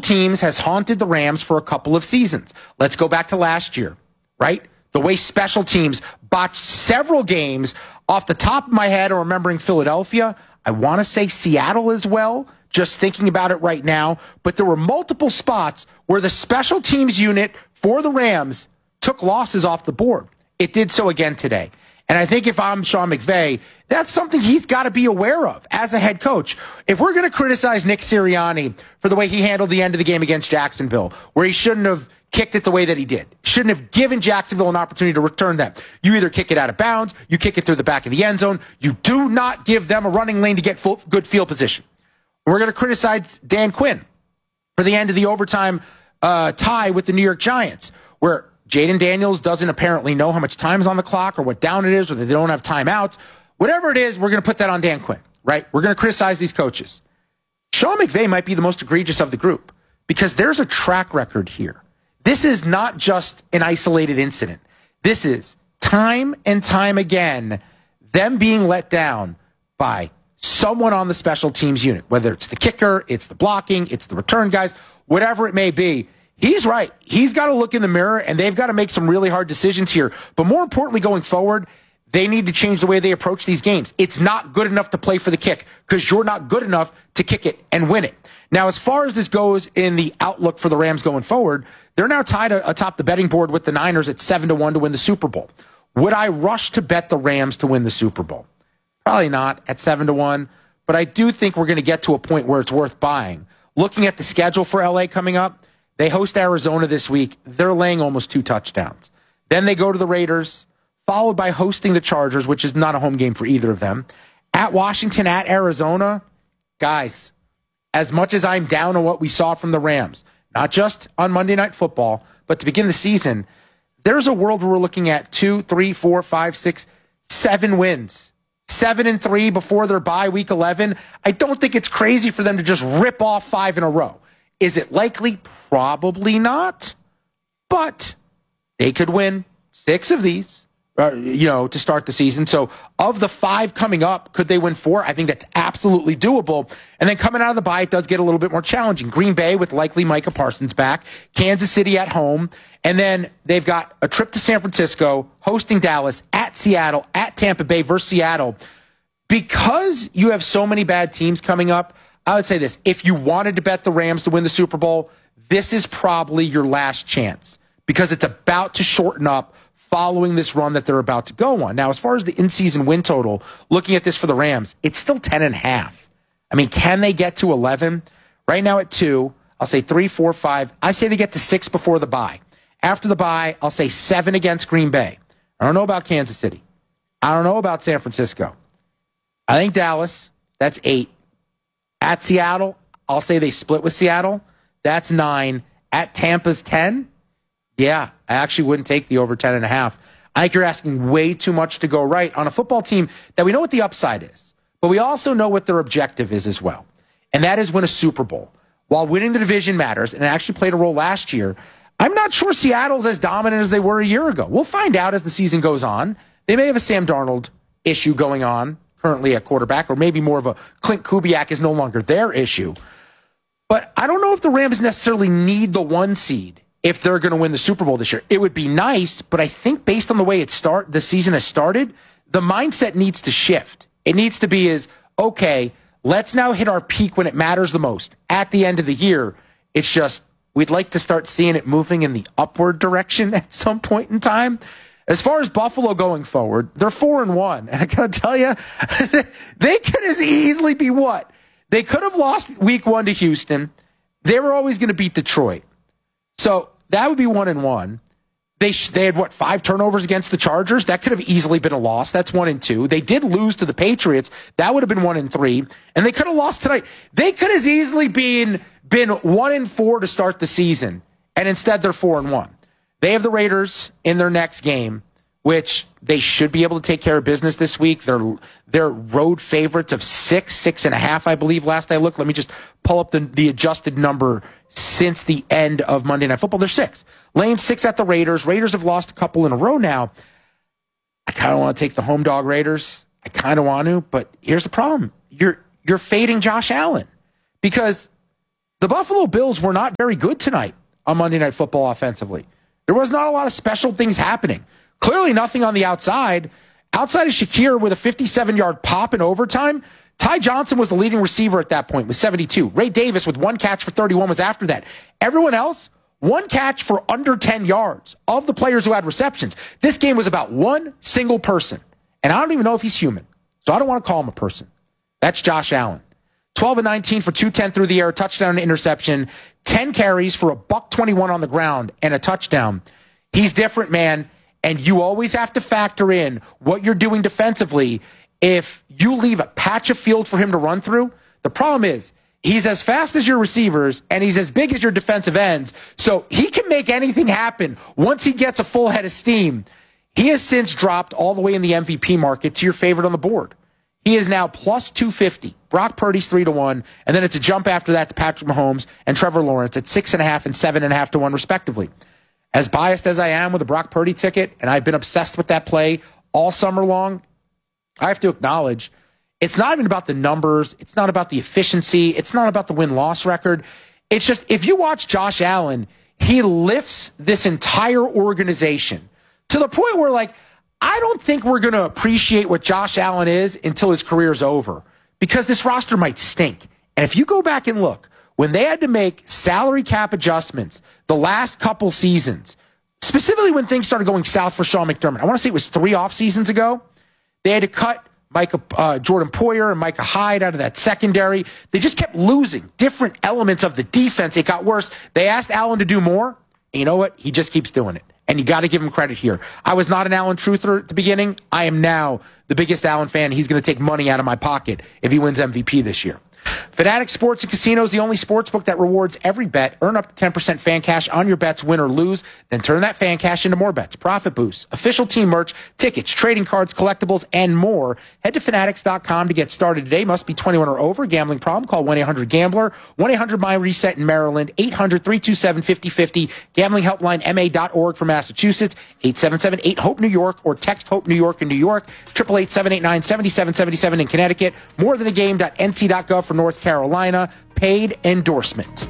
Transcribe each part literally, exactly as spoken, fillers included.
teams has haunted the Rams for a couple of seasons. Let's go back to last year, right? The way special teams botched several games. Off the top of my head, I'm remembering Philadelphia. I want to say Seattle as well, just thinking about it right now. But there were multiple spots where the special teams unit for the Rams took losses off the board. It did so again today. And I think if I'm Sean McVay, that's something he's got to be aware of as a head coach. If we're going to criticize Nick Sirianni for the way he handled the end of the game against Jacksonville, where he shouldn't have kicked it the way that he did, shouldn't have given Jacksonville an opportunity to return that. You either kick it out of bounds, you kick it through the back of the end zone. You do not give them a running lane to get full, good field position. We're going to criticize Dan Quinn for the end of the overtime uh, tie with the New York Giants, where Jaden Daniels doesn't apparently know how much time is on the clock or what down it is, or that they don't have timeouts. Whatever it is, we're going to put that on Dan Quinn, right? We're going to criticize these coaches. Sean McVay might be the most egregious of the group because there's a track record here. This is not just an isolated incident. This is time and time again them being let down by someone on the special teams unit, whether it's the kicker, it's the blocking, it's the return guys, whatever it may be. He's right. He's got to look in the mirror, and they've got to make some really hard decisions here. But more importantly, going forward, they need to change the way they approach these games. It's not good enough to play for the kick because you're not good enough to kick it and win it. Now, as far as this goes in the outlook for the Rams going forward, they're now tied atop the betting board with the Niners at seven to one to win the Super Bowl. Would I rush to bet the Rams to win the Super Bowl? Probably not at seven to one, but I do think we're going to get to a point where it's worth buying. Looking at the schedule for L A coming up, they host Arizona this week. They're laying almost two touchdowns. Then they go to the Raiders, followed by hosting the Chargers, which is not a home game for either of them. At Washington, at Arizona, guys, as much as I'm down on what we saw from the Rams, not just on Monday Night Football, but to begin the season, there's a world where we're looking at two, three, four, five, six, seven wins. Seven and three before their bye week eleven. I don't think it's crazy for them to just rip off five in a row. Is it likely? Probably not. But they could win six of these, uh, you know, to start the season. So of the five coming up, could they win four? I think that's absolutely doable. And then coming out of the bye, it does get a little bit more challenging. Green Bay with likely Micah Parsons back. Kansas City at home. And then they've got a trip to San Francisco, hosting Dallas, at Seattle, at Tampa Bay versus Seattle. Because you have so many bad teams coming up, I would say this. If you wanted to bet the Rams to win the Super Bowl, this is probably your last chance because it's about to shorten up following this run that they're about to go on. Now, as far as the in-season win total, looking at this for the Rams, it's still ten and a half. I mean, can they get to eleven? Right now at two, I'll say three, four, five. I say they get to six before the bye. After the bye, I'll say seven against Green Bay. I don't know about Kansas City. I don't know about San Francisco. I think Dallas, that's eight. At Seattle, I'll say they split with Seattle. That's nine. At Tampa's ten. Yeah, I actually wouldn't take the over ten and a half. I think you're asking way too much to go right on a football team that we know what the upside is, but we also know what their objective is as well. And that is win a Super Bowl. While winning the division matters, and it actually played a role last year, I'm not sure Seattle's as dominant as they were a year ago. We'll find out as the season goes on. They may have a Sam Darnold issue going on currently at quarterback, or maybe more of a Clint Kubiak is no longer their issue. But I don't know if the Rams necessarily need the one seed if they're going to win the Super Bowl this year. It would be nice, but I think based on the way it start, the season has started, the mindset needs to shift. It needs to be is, okay, let's now hit our peak when it matters the most at the end of the year. It's just, we'd like to start seeing it moving in the upward direction at some point in time. As far as Buffalo going forward, they're four and one. And I gotta tell you, they could as easily be what? They could have lost week one to Houston. They were always going to beat Detroit. So that would be one and one. They sh- they had what, five turnovers against the Chargers? That could have easily been a loss. That's one and two. They did lose to the Patriots. That would have been one and three. And they could have lost tonight. They could as easily been been one and four to start the season. And instead they're four and one. They have the Raiders in their next game, which they should be able to take care of business this week. They're, they're road favorites of six, six and a half, I believe, last I looked. Let me just pull up the, the adjusted number since the end of Monday Night Football. They're six. Laying six at the Raiders. Raiders have lost a couple in a row now. I kind of want to take the home dog Raiders. I kind of want to, but here's the problem. You're, you're fading Josh Allen because the the Buffalo Bills were not very good tonight on Monday Night Football offensively. There was not a lot of special things happening. Clearly nothing on the outside. Outside of Shakir with a fifty-seven-yard pop in overtime, Ty Johnson was the leading receiver at that point with seventy-two. Ray Davis with one catch for thirty-one was after that. Everyone else, one catch for under ten yards of the players who had receptions. This game was about one single person. And I don't even know if he's human. So I don't want to call him a person. That's Josh Allen. twelve and nineteen for two ten through the air, touchdown and interception. ten carries for a buck twenty-one on the ground and a touchdown. He's different, man. And you always have to factor in what you're doing defensively. If you leave a patch of field for him to run through, the problem is he's as fast as your receivers and he's as big as your defensive ends. So he can make anything happen once he gets a full head of steam. He has since dropped all the way in the M V P market to your favorite on the board. He is now plus two fifty. Brock Purdy's three to one. And then it's a jump after that to Patrick Mahomes and Trevor Lawrence at six and a half and seven and a half to one respectively. As biased as I am with the Brock Purdy ticket, and I've been obsessed with that play all summer long, I have to acknowledge it's not even about the numbers. It's not about the efficiency. It's not about the win-loss record. It's just, if you watch Josh Allen, he lifts this entire organization to the point where, like, I don't think we're going to appreciate what Josh Allen is until his career's over, because this roster might stink. And if you go back and look, when they had to make salary cap adjustments the last couple seasons, specifically when things started going south for Sean McDermott, I want to say it was three off seasons ago, they had to cut Micah, uh, Jordan Poyer and Micah Hyde out of that secondary. They just kept losing different elements of the defense. It got worse. They asked Allen to do more. And you know what? He just keeps doing it. And you got to give him credit here. I was not an Allen truther at the beginning. I am now the biggest Allen fan. He's going to take money out of my pocket if he wins M V P this year. Fanatics Sports and Casinos, the only sports book that rewards every bet. Earn up to ten percent fan cash on your bets, win or lose. Then turn that fan cash into more bets, profit boosts, official team merch, tickets, trading cards, collectibles, and more. Head to fanatics dot com to get started today. Must be twenty-one or over. Gambling problem? Call one eight hundred gambler. one eight hundred my reset in Maryland. eight hundred three two seven five zero five zero. Gambling helpline M A dot org for Massachusetts. eight seven seven eight hope New York or text HOPE New York in New York. eight eight eight seven eight nine seven seven seven seven in Connecticut. more than a game dot N C dot gov for North Carolina. Paid endorsement.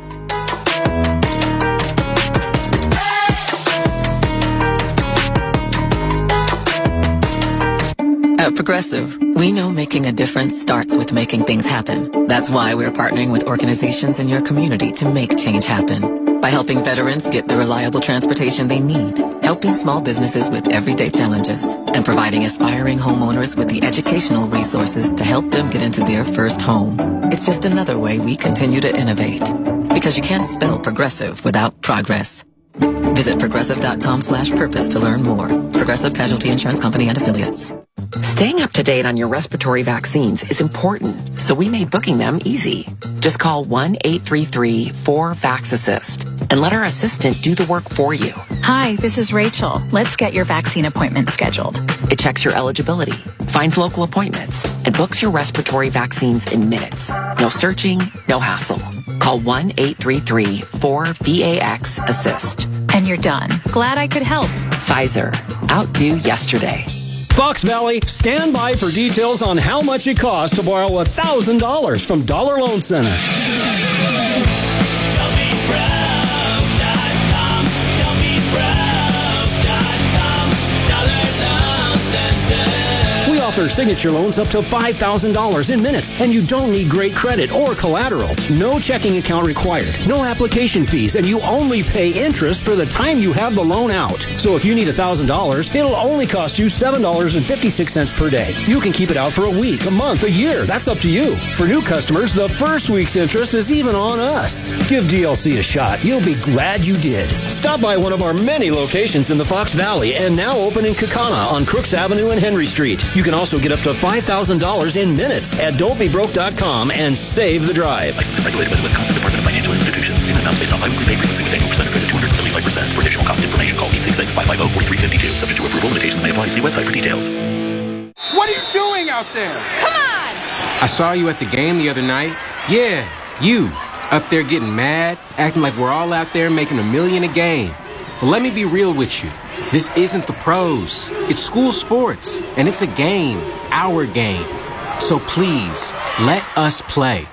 At Progressive, we know making a difference starts with making things happen. That's why we're partnering with organizations in your community to make change happen. By helping veterans get the reliable transportation they need, helping small businesses with everyday challenges, and providing aspiring homeowners with the educational resources to help them get into their first home. It's just another way we continue to innovate. Because you can't spell progressive without progress. Visit progressive dot com slash purpose to learn more. Progressive Casualty Insurance Company and Affiliates. Staying up to date on your respiratory vaccines is important, so we made booking them easy. Just call one eight three three four VAX-ASSIST and let our assistant do the work for you. Hi, this is Rachel. Let's get your vaccine appointment scheduled. It checks your eligibility, finds local appointments, and books your respiratory vaccines in minutes. No searching, no hassle. Call one eight three three four VAX-ASSIST. And you're done. Glad I could help. Pfizer. Outdo yesterday. Fox Valley, stand by for details on how much it costs to borrow one thousand dollars from Dollar Loan Center. We offer signature loans up to five thousand dollars in minutes, and you don't need great credit or collateral. No checking account required, no application fees, and you only pay interest for the time you have the loan out. So if you need one thousand dollars, it'll only cost you seven dollars and fifty-six cents per day. You can keep it out for a week, a month, a year. That's up to you. For new customers, the first week's interest is even on us. Give D L C a shot. You'll be glad you did. Stop by one of our many locations in the Fox Valley and now open in Kaukauna on Crooks Avenue and Henry Street. You can also get up to five thousand dollars in minutes at don't be broke dot com and save the drive. Licensed and regulated by the Wisconsin Department of Financial Institutions. In amounts based on biweekly pay frequency with annual percentage rate of two hundred seventy-five percent. For additional cost information, call eight six six, five five zero, four three five two. Subject to approval, limitations may apply. See website for details. What are you doing out there? Come on! I saw you at the game the other night. Yeah, you. Up there getting mad, acting like we're all out there making a million a game. Well, let me be real with you. This isn't the pros. It's school sports, and it's a game, our game. So please, let us play.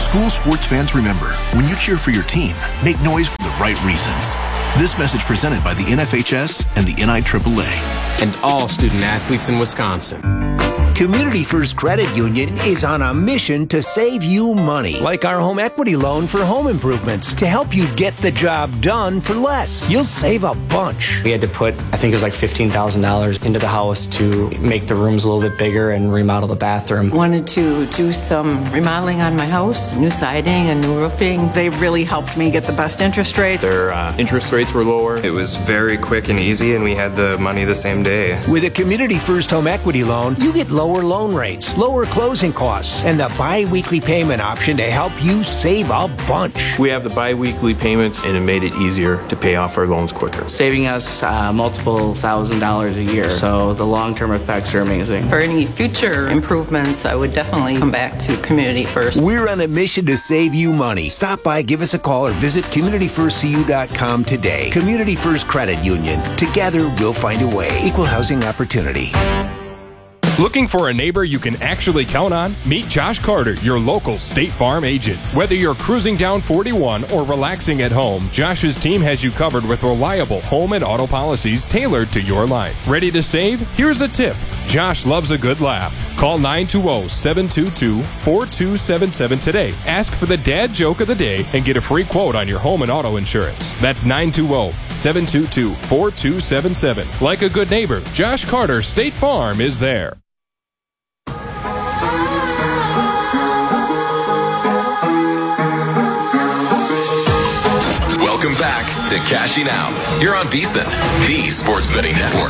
School sports fans, remember, when you cheer for your team, make noise for the right reasons. This message presented by the N F H S and the N I triple A. And all student athletes in Wisconsin. Community First Credit Union is on a mission to save you money, like our home equity loan for home improvements, to help you get the job done for less. You'll save a bunch. We had to put, I think it was like fifteen thousand dollars into the house to make the rooms a little bit bigger and remodel the bathroom. Wanted to do some remodeling on my house, new siding and new roofing. They really helped me get the best interest rate. Their uh, interest rates were lower. It was very quick and easy, and we had the money the same day. With a Community First home equity loan, you get lower loan rates, lower closing costs, and the bi-weekly payment option to help you save a bunch. We have the bi-weekly payments, and it made it easier to pay off our loans quicker. Saving us uh, multiple thousand dollars a year, so the long-term effects are amazing. For any future improvements, I would definitely come back to Community First. We're on a mission to save you money. Stop by, give us a call, or visit community first c u dot com today. Community First Credit Union. Together, we'll find a way. Equal housing opportunity. Looking for a neighbor you can actually count on? Meet Josh Carter, your local State Farm agent. Whether you're cruising down forty-one or relaxing at home, Josh's team has you covered with reliable home and auto policies tailored to your life. Ready to save? Here's a tip. Josh loves a good laugh. Call nine two zero, seven two two, four two seven seven today. Ask for the dad joke of the day and get a free quote on your home and auto insurance. That's nine two zero, seven two two, four two seven seven. Like a good neighbor, Josh Carter, State Farm is there. Welcome back to Cashing Out. You're on VSiN, the sports betting network.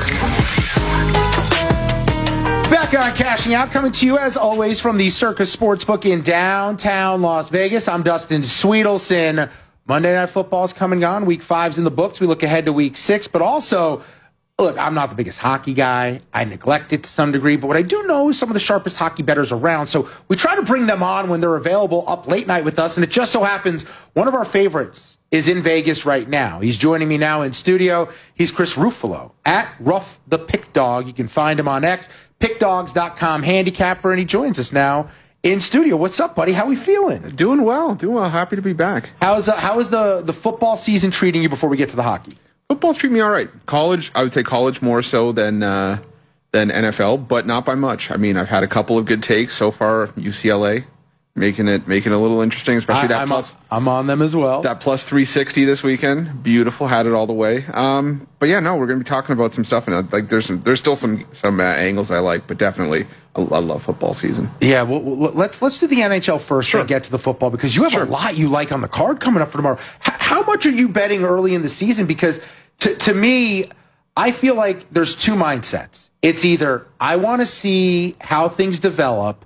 Back on Cashing Out, coming to you as always from the Circus Sportsbook in downtown Las Vegas. I'm Dustin Sweetelson. Monday Night Football's come and gone. Week five's in the books. We look ahead to week six, but also, look, I'm not the biggest hockey guy. I neglect it to some degree, but what I do know is some of the sharpest hockey bettors around. So we try to bring them on when they're available up late night with us, and it just so happens one of our favorites is in Vegas right now. He's joining me now in studio. He's Chris Ruffalo at Ruff the Pick Dog. You can find him on X, pick dogs dot com handicapper, and he joins us now in studio. What's up, buddy? How we feeling? Doing well. Doing well. Happy to be back. How's uh, how is the, the football season treating you before we get to the hockey? Football's treating me all right. College, I would say college more so than uh, than N F L, but not by much. I mean, I've had a couple of good takes so far. U C L A. Making it making it a little interesting, especially I, that I'm plus. On, I'm on them as well. That plus three sixty this weekend, beautiful. Had it all the way. Um, but yeah, no, we're going to be talking about some stuff, and uh, like there's some, there's still some some uh, angles I like, but definitely I, I love football season. Yeah, well, well, let's let's do the N H L first Sure. and get to the football because you have Sure. a lot you like on the card coming up for tomorrow. H- how much are you betting early in the season? Because to to me, I feel like there's two mindsets. It's either I want to see how things develop,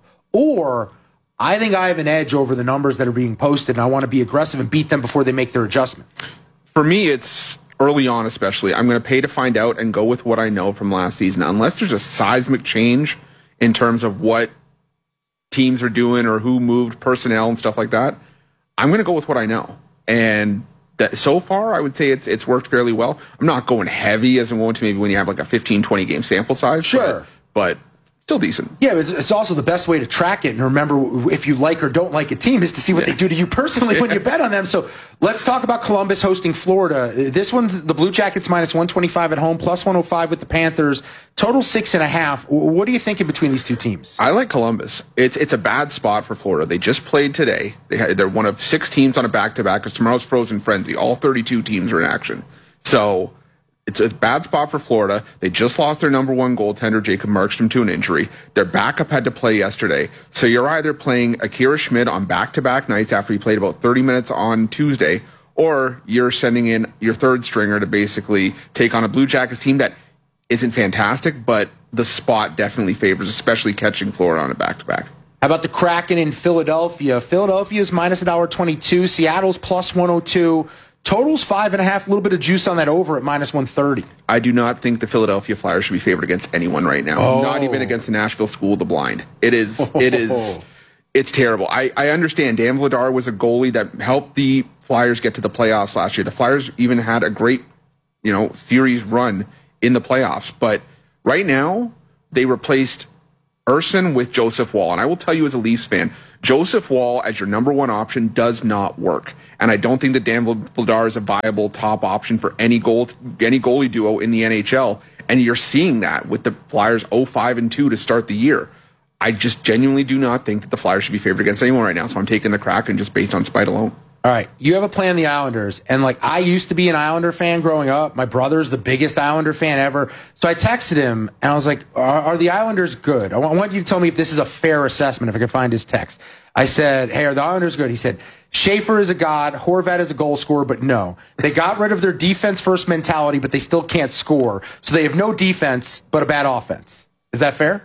or I think I have an edge over the numbers that are being posted, and I want to be aggressive and beat them before they make their adjustment. For me, it's early on especially. I'm going to pay to find out and go with what I know from last season. Unless there's a seismic change in terms of what teams are doing or who moved personnel and stuff like that, I'm going to go with what I know. And that, so far, I would say it's it's worked fairly well. I'm not going heavy as I'm going to maybe when you have like a fifteen, twenty game sample size. Sure. But, but still decent. Yeah, but it's also the best way to track it and remember if you like or don't like a team is to see what Yeah. they do to you personally when you bet on them. So let's talk about Columbus hosting Florida. This one's the Blue Jackets minus one twenty-five at home, plus one oh five with the Panthers. Total six and a half. What are you thinking between these two teams? I like Columbus. It's it's a bad spot for Florida. They just played today. They had, they're one of six teams on a back-to-back because tomorrow's Frozen Frenzy. All thirty-two teams are in action. So it's a bad spot for Florida. They just lost their number one goaltender, Jacob Markstrom, to an injury. Their backup had to play yesterday. So you're either playing Akira Schmid on back-to-back nights after he played about thirty minutes on Tuesday, or you're sending in your third stringer to basically take on a Blue Jackets team that isn't fantastic, but the spot definitely favors, especially catching Florida on a back-to-back. How about the Kraken in Philadelphia? Philadelphia's minus one twenty-two. Seattle's plus one oh two. Total's five and a half. A little bit of juice on that over at minus one thirty. I do not think the Philadelphia Flyers should be favored against anyone right now. Oh. Not even against the Nashville School of the Blind. It is, it is, it's terrible. I, I understand Dan Vladar was a goalie that helped the Flyers get to the playoffs last year. The Flyers even had a great, you know, series run in the playoffs. But right now, they replaced person with Joseph Wall. And I will tell you as a Leafs fan, Joseph Wall as your number one option does not work. And I don't think that Dan Vladar is a viable top option for any goal, any goalie duo in the N H L. And you're seeing that with the Flyers oh five and two to start the year. I just genuinely do not think that the Flyers should be favored against anyone right now. So I'm taking the Kraken just based on spite alone. All right, you have a play on the Islanders, and like I used to be an Islander fan growing up. My brother's the biggest Islander fan ever. So I texted him, and I was like, are, are the Islanders good? I want, I want you to tell me if this is a fair assessment, if I can find his text. I said, hey, are the Islanders good? He said, Schaefer is a god, Horvat is a goal scorer, but no. They got rid of their defense-first mentality, but they still can't score. So they have no defense, but a bad offense. Is that fair?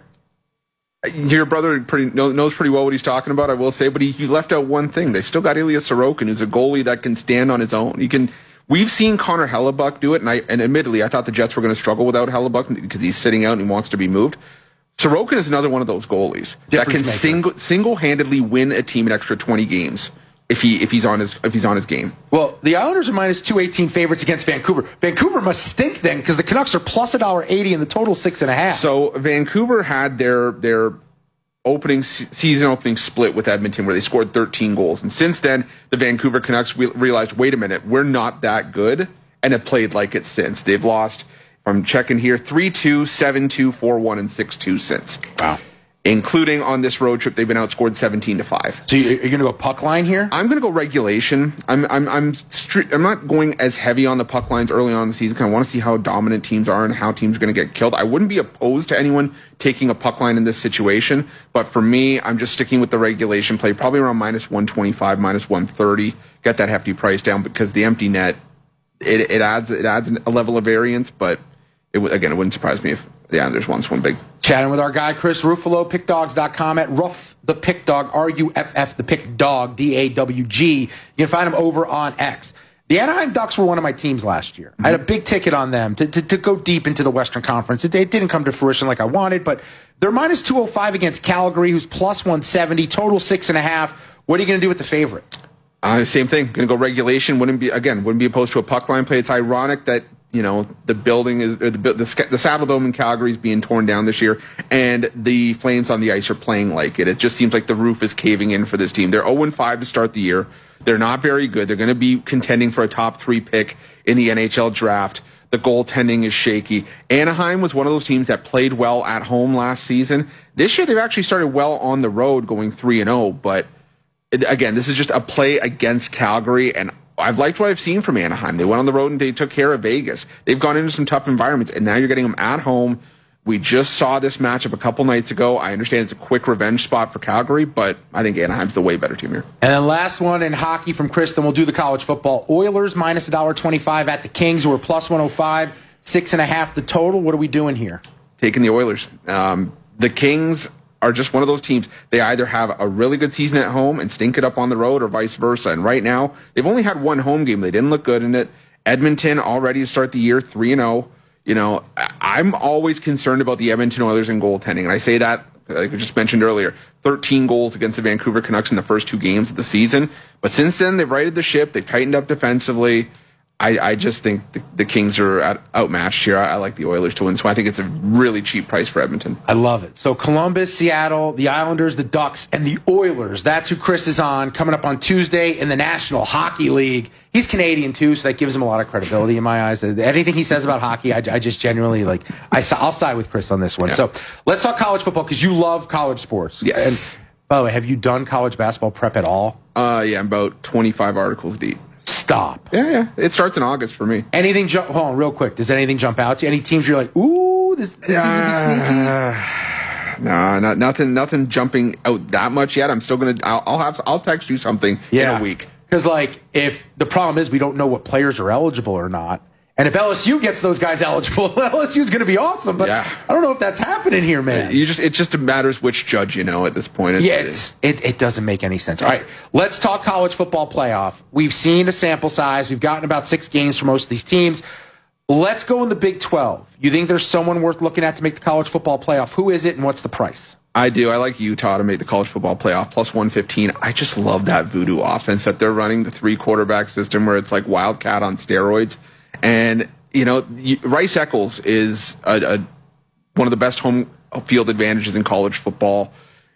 Your brother pretty knows pretty well what he's talking about, I will say, but he, he left out one thing. They still got Ilya Sorokin, who's a goalie that can stand on his own. He can. We've seen Connor Hellebuck do it, and I and admittedly, I thought the Jets were going to struggle without Hellebuck because he's sitting out and he wants to be moved. Sorokin is another one of those goalies that can single single-handedly win a team an extra twenty games if he if he's on his if he's on his game. Well, the Islanders are minus two eighteen favorites against Vancouver. Vancouver must stink then because the Canucks are plus a dollar eighty and the total six and a half. So Vancouver had their their. opening season opening split with Edmonton where they scored thirteen goals. And since then, the Vancouver Canucks re- realized, wait a minute, we're not that good, and have played like it since. They've lost, if I'm checking here, three two, seven two, four one, and six two since. Wow. Including on this road trip, they've been outscored seventeen to five. So you're going to go puck line here? I'm going to go regulation. I'm I'm I'm stri- I'm not going as heavy on the puck lines early on in the season. I want to see how dominant teams are and how teams are going to get killed. I wouldn't be opposed to anyone taking a puck line in this situation, but for me, I'm just sticking with the regulation play, probably around minus one twenty-five, minus one thirty. Get that hefty price down because the empty net it it adds it adds a level of variance, but it again, it wouldn't surprise me if the Islanders won this one big. Chatting with our guy, Chris Ruffalo, pick dogs dot com at Ruff the Pick Dog, R U F F the Pick Dog, D A W G. You can find him over on X. The Anaheim Ducks were one of my teams last year. Mm-hmm. I had a big ticket on them to, to, to go deep into the Western Conference. It, it didn't come to fruition like I wanted, but they're minus two oh five against Calgary, who's plus one seventy, total six and a half. What are you going to do with the favorite? Uh, same thing. Going to go regulation. Wouldn't be, again, wouldn't be opposed to a puck line play. It's ironic that you know, the building is, or the, the, the Saddle Dome in Calgary is being torn down this year, and the Flames on the ice are playing like it. It just seems like the roof is caving in for this team. They're oh and five to start the year. They're not very good. They're going to be contending for a top three pick in the N H L draft. The goaltending is shaky. Anaheim was one of those teams that played well at home last season. This year, they've actually started well on the road, going three and oh, but it, again, this is just a play against Calgary, and I've liked what I've seen from Anaheim. They went on the road and they took care of Vegas. They've gone into some tough environments, and now you're getting them at home. We just saw this matchup a couple nights ago. I understand it's a quick revenge spot for Calgary, but I think Anaheim's the way better team here. And then last one in hockey from Chris, then we'll do the college football. Oilers minus one dollar twenty-five at the Kings, who are plus one oh five, six and a half the total. What are we doing here? Taking the Oilers. Um, the Kings are just one of those teams. They either have a really good season at home and stink it up on the road, or vice versa. And right now, they've only had one home game. They didn't look good in it. Edmonton already to start the year three and oh. You know, I'm always concerned about the Edmonton Oilers in goaltending. And I say that, like I just mentioned earlier, thirteen goals against the Vancouver Canucks in the first two games of the season. But since then, they've righted the ship. They've tightened up defensively. I, I just think the, the Kings are out, outmatched here. I, I like the Oilers to win, so I think it's a really cheap price for Edmonton. I love it. So Columbus, Seattle, the Islanders, the Ducks, and the Oilers. That's who Chris is on coming up on Tuesday in the National Hockey League. He's Canadian, too, so that gives him a lot of credibility in my eyes. Anything he says about hockey, I, I just genuinely, like, I, I'll side with Chris on this one. Yeah. So let's talk college football, because you love college sports. Yes. And, by the way, have you done college basketball prep at all? Uh, yeah, I'm about twenty-five articles deep. Stop. Yeah, yeah. It starts in August for me. Anything jump? Hold on, real quick. Does anything jump out to you? Any teams you're like, ooh, this, this uh, sneaky? No, not, nothing. Nothing jumping out that much yet. I'm still gonna. I'll, I'll have. I'll text you something yeah. in a week. Because like, if the problem is we don't know what players are eligible or not, and if L S U gets those guys eligible, L S U is going to be awesome. But yeah. I don't know if that's happening here, man. You just. It just matters which judge you know at this point. It's, yeah, it's, it it doesn't make any sense. All right, let's talk college football playoff. We've seen a sample size. We've gotten about six games for most of these teams. Let's go in the Big twelve. You think there's someone worth looking at to make the college football playoff? Who is it, and what's the price? I do. I like Utah to make the college football playoff, plus one fifteen. I just love that voodoo offense that they're running, the three quarterback system where it's like Wildcat on steroids. And, you know, Rice Eccles is a, a, one of the best home field advantages in college football.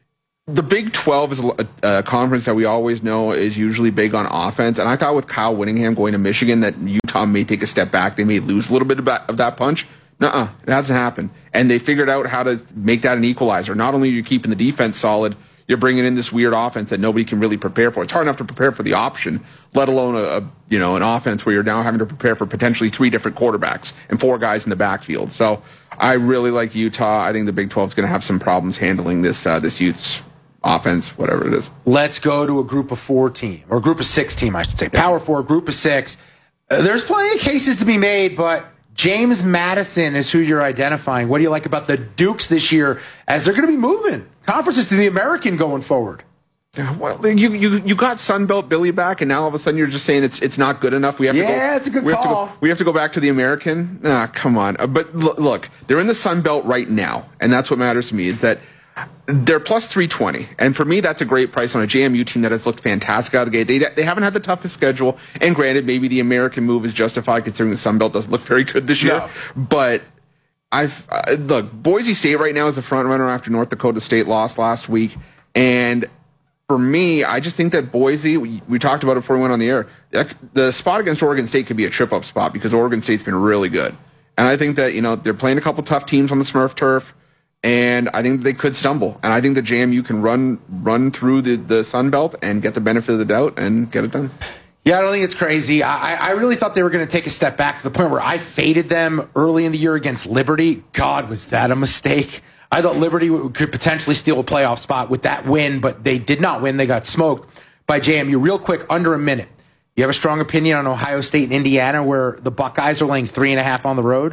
The Big twelve is a, a conference that we always know is usually big on offense. And I thought with Kyle Whittingham going to Michigan that Utah may take a step back. They may lose a little bit of that, of that punch. Nuh-uh, it hasn't happened. And they figured out how to make that an equalizer. Not only are you keeping the defense solid, you're bringing in this weird offense that nobody can really prepare for. It's hard enough to prepare for the option, let alone a, a you know an offense where you're now having to prepare for potentially three different quarterbacks and four guys in the backfield. So I really like Utah. I think the Big twelve is going to have some problems handling this uh, this Utes offense, whatever it is. Let's go to a group of four team, or group of six team, I should say. Power four, group of six. Uh, there's plenty of cases to be made, but James Madison is who you're identifying. What do you like about the Dukes this year as they're going to be moving conferences to the American going forward? Yeah, well, you you you got Sunbelt Billy back, and now all of a sudden you're just saying it's it's not good enough. We have yeah, to go, it's a good we call. Have to go, we have to go back to the American. Ah, come on. Uh, but look, look, they're in the Sunbelt right now, and that's what matters to me. Is that they're plus three twenty, and for me that's a great price on a J M U team that has looked fantastic out of the gate. They they haven't had the toughest schedule, and granted, maybe the American move is justified considering the Sunbelt doesn't look very good this year. No. But I've uh, look, Boise State right now is the front runner after North Dakota State lost last week, and for me, I just think that Boise, we, we talked about it before we went on the air, the spot against Oregon State could be a trip-up spot because Oregon State's been really good. And I think that, you know, they're playing a couple tough teams on the Smurf turf, and I think they could stumble. And I think the J M U can run run through the, the Sun Belt and get the benefit of the doubt and get it done. Yeah, I don't think it's crazy. I, I really thought they were going to take a step back to the point where I faded them early in the year against Liberty. God, was that a mistake? I thought Liberty could potentially steal a playoff spot with that win, but they did not win. They got smoked by J M U. Real quick, under a minute. You have a strong opinion on Ohio State and Indiana where the Buckeyes are laying three and a half on the road?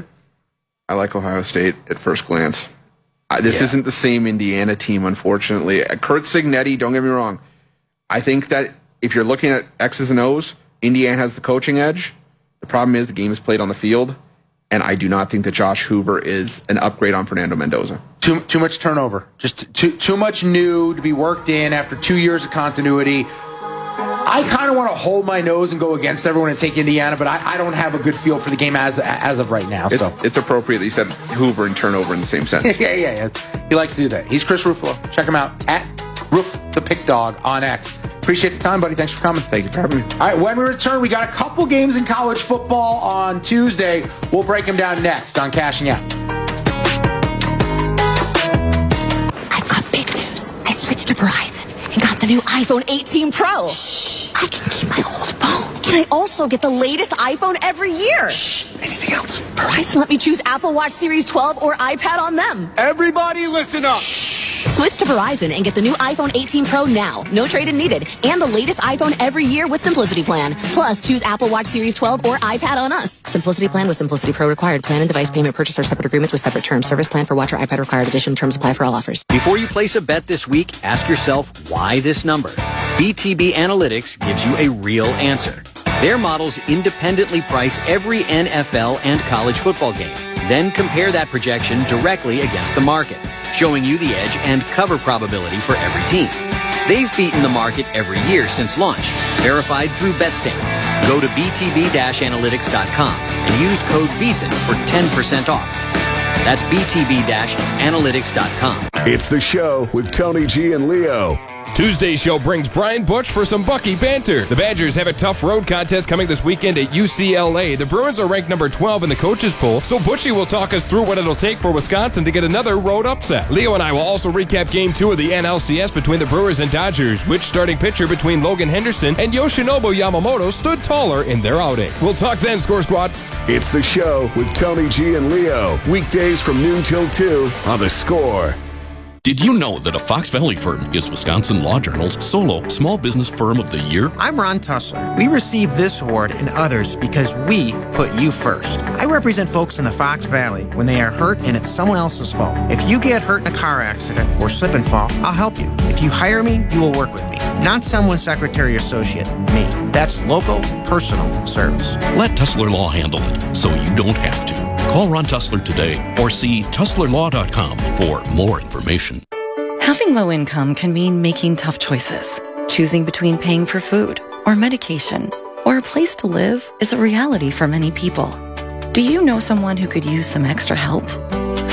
I like Ohio State at first glance. Uh, this Yeah. isn't the same Indiana team, unfortunately. Uh, Kurt Cignetti, don't get me wrong. I think that if you're looking at X's and O's, Indiana has the coaching edge. The problem is the game is played on the field, and I do not think that Josh Hoover is an upgrade on Fernando Mendoza. Too too much turnover. Just too too much new to be worked in after two years of continuity. I kind of want to hold my nose and go against everyone and take Indiana, but I, I don't have a good feel for the game as as of right now. It's, So it's appropriate that you said Hoover and turnover in the same sentence. yeah, yeah, yeah. He likes to do that. He's Chris Ruffalo. Check him out at Roof the Pick Dog on X. Appreciate the time, buddy. Thanks for coming. Thank you for having me. All right, when we return, we got a couple games in college football on Tuesday. We'll break them down next on Cashing Out. I've got big news. I switched to Verizon and got the new iPhone eighteen Pro. I can keep my old phone. And I also get the latest iPhone every year. Anything else? Verizon let me choose Apple Watch Series twelve or iPad on them. Everybody listen up. Switch to Verizon and get the new iPhone eighteen Pro now. No trade-in needed. And the latest iPhone every year with Simplicity Plan. Plus, choose Apple Watch Series twelve or iPad on us. Simplicity Plan with Simplicity Pro required. Plan and device payment purchase are separate agreements with separate terms. Service plan for watch or iPad required. Additional terms apply for all offers. Before you place a bet this week, ask yourself, why this number? B T B Analytics gives you a real answer. Their models independently price every N F L and college football game, then compare that projection directly against the market, showing you the edge and cover probability for every team. They've beaten the market every year since launch, verified through BetStamp. Go to b t b dash analytics dot com and use code VEASAN for ten percent off. That's b t b dash analytics dot com. It's the show with Tony G and Leo. Tuesday's show brings Brian Butch for some Bucky banter. The Badgers have a tough road contest coming this weekend at U C L A. The Bruins are ranked number twelve in the coaches poll, so Butchie will talk us through what it'll take for Wisconsin to get another road upset. Leo and I will also recap game two of the N L C S between the Brewers and Dodgers, which starting pitcher between Logan Henderson and Yoshinobu Yamamoto stood taller in their outing. We'll talk then, Score Squad. It's the show with Tony G and Leo. Weekdays from noon till two on The Score. Did you know that a Fox Valley firm is Wisconsin Law Journal's solo Small Business Firm of the Year? I'm Ron Tussler. We receive this award and others because we put you first. I represent folks in the Fox Valley when they are hurt and it's someone else's fault. If you get hurt in a car accident or slip and fall, I'll help you. If you hire me, you will work with me. Not someone's secretary or associate, me. That's local, personal service. Let Tussler Law handle it so you don't have to. Call Ron Tussler today or see tussler law dot com for more information. Having low income can mean making tough choices. Choosing between paying for food or medication or a place to live is a reality for many people. Do you know someone who could use some extra help?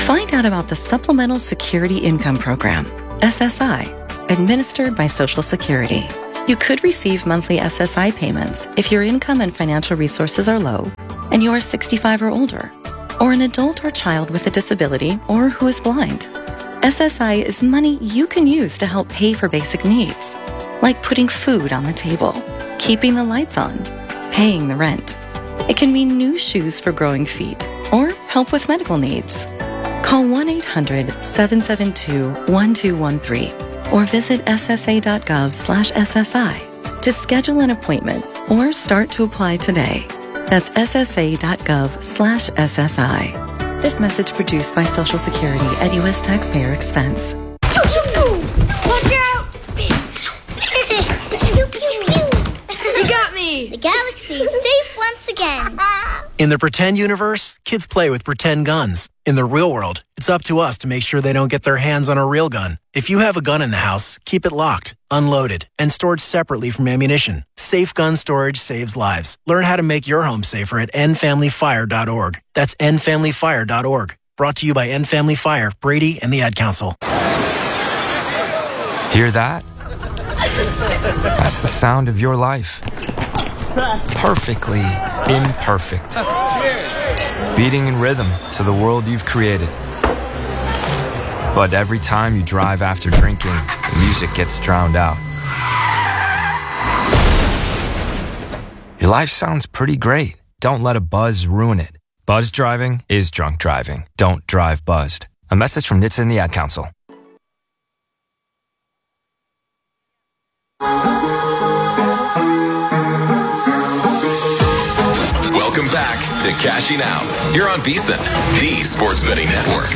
Find out about the Supplemental Security Income Program, S S I, administered by Social Security. You could receive monthly S S I payments if your income and financial resources are low and you are sixty-five or older, or an adult or child with a disability or who is blind. S S I is money you can use to help pay for basic needs, like putting food on the table, keeping the lights on, paying the rent. It can mean new shoes for growing feet or help with medical needs. Call one eight hundred seven seven two one two one three or visit S S A dot gov slash S S I to schedule an appointment or start to apply today. That's S S A dot gov slash S S I. This message produced by Social Security at U S taxpayer expense. Watch out! Pew, pew, pew. You got me! The galaxy is safe once again. In the pretend universe, kids play with pretend guns. In the real world, it's up to us to make sure they don't get their hands on a real gun. If you have a gun in the house, keep it locked, unloaded, and stored separately from ammunition. Safe gun storage saves lives. Learn how to make your home safer at end family fire dot org. That's end family fire dot org. Brought to you by End Family Fire, Brady, and the Ad Council. Hear that? That's the sound of your life. Perfectly imperfect. Beating in rhythm to the world you've created. But every time you drive after drinking, the music gets drowned out. Your life sounds pretty great. Don't let a buzz ruin it. Buzz driving is drunk driving. Don't drive buzzed. A message from N H T S A and the Ad Council. Welcome back to Cashing Out. You're on VSiN, the sports betting network.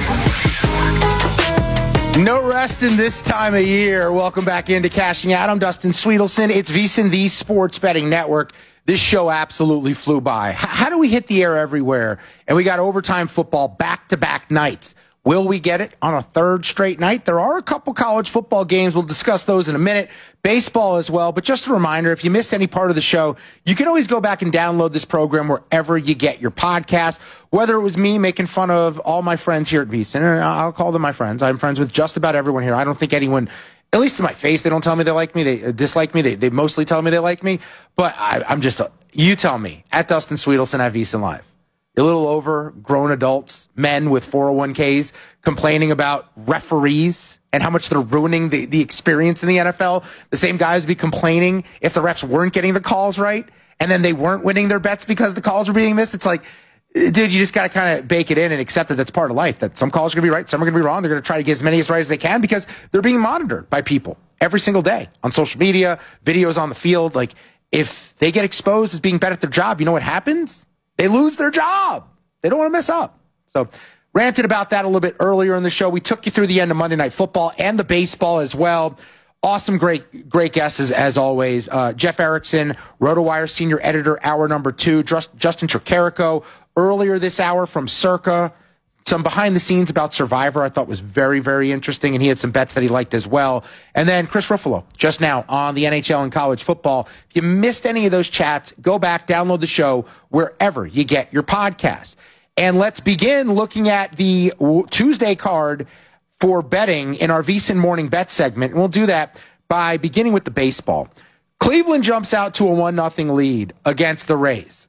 No rest in this time of year. Welcome back into Cashing Out. I'm Dustin Sweetelson. It's VSiN, the sports betting network. This show absolutely flew by. H- how do we hit the air everywhere? And we got overtime football back-to-back nights. Will we get it on a third straight night? There are a couple college football games. We'll discuss those in a minute. Baseball as well. But just a reminder, if you missed any part of the show, you can always go back and download this program wherever you get your podcast. Whether it was me making fun of all my friends here at VSiN, and I'll call them my friends. I'm friends with just about everyone here. I don't think anyone, at least to my face, they don't tell me they like me. They dislike me. They, they mostly tell me they like me. But I, I'm just, a, you tell me, at Dustin Sweetelson at VSiN Live. A little over grown adults, men with four oh one k's, complaining about referees and how much they're ruining the, the experience in the N F L. The same guys would be complaining if the refs weren't getting the calls right, and then they weren't winning their bets because the calls were being missed. It's like, dude, you just got to kind of bake it in and accept that that's part of life, that some calls are going to be right, some are going to be wrong. They're going to try to get as many as right as they can because they're being monitored by people every single day on social media, videos on the field. Like, if they get exposed as being bad at their job, you know what happens? They lose their job. They don't want to mess up. So, ranted about that a little bit earlier in the show. We took you through the end of Monday Night Football and the baseball as well. Awesome, great, great guests as, as always. Uh, Jeff Erickson, RotoWire senior editor, hour number two. Just, Justin Tricarico earlier this hour from Circa. Some behind the scenes about Survivor I thought was very, very interesting, and he had some bets that he liked as well. And then Chris Ruffalo, just now on the N H L and college football. If you missed any of those chats, go back, download the show wherever you get your podcast. And let's begin looking at the Tuesday card for betting in our VSiN Morning Bet segment. And we'll do that by beginning with the baseball. Cleveland jumps out to a one nothing lead against the Rays.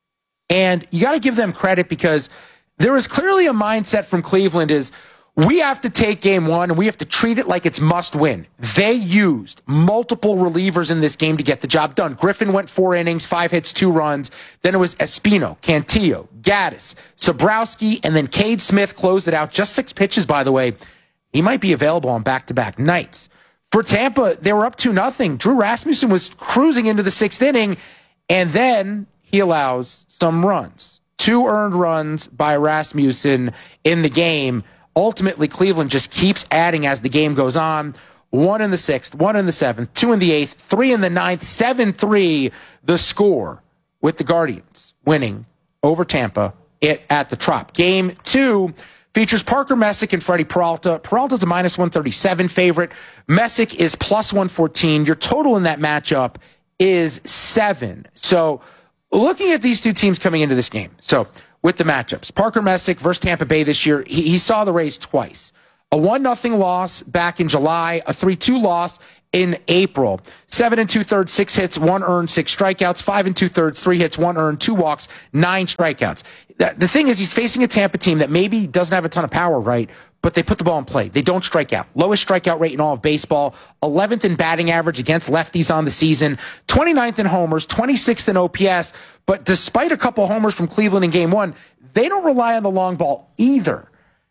And you got to give them credit because there is clearly a mindset from Cleveland is we have to take game one and we have to treat it like it's must win. They used multiple relievers in this game to get the job done. Griffin went four innings, five hits, two runs. Then it was Espino, Cantillo, Gaddis, Sobrowski, and then Cade Smith closed it out. Just six pitches, by the way. He might be available on back-to-back nights. For Tampa, they were up two nothing. Drew Rasmussen was cruising into the sixth inning, and then he allows some runs. Two earned runs by Rasmussen in the game. Ultimately, Cleveland just keeps adding as the game goes on. One in the sixth, one in the seventh, two in the eighth, three in the ninth, seven three the score with the Guardians winning over Tampa at the Trop. Game two features Parker Messick and Freddie Peralta. Peralta's a minus one thirty-seven favorite. Messick is plus one fourteen. Your total in that matchup is seven. So, looking at these two teams coming into this game. So, with the matchups. Parker Messick versus Tampa Bay this year, he, he saw the Rays twice. A one nothing loss back in July, a three two loss in April. Seven and two-thirds, six hits, one earned, six strikeouts. Five and two-thirds, three hits, one earned, two walks, nine strikeouts. The thing is, he's facing a Tampa team that maybe doesn't have a ton of power, right? But they put the ball in play. They don't strike out. Lowest strikeout rate in all of baseball. eleventh in batting average against lefties on the season. twenty-ninth in homers. twenty-sixth in O P S. But despite a couple homers from Cleveland in game one, they don't rely on the long ball either.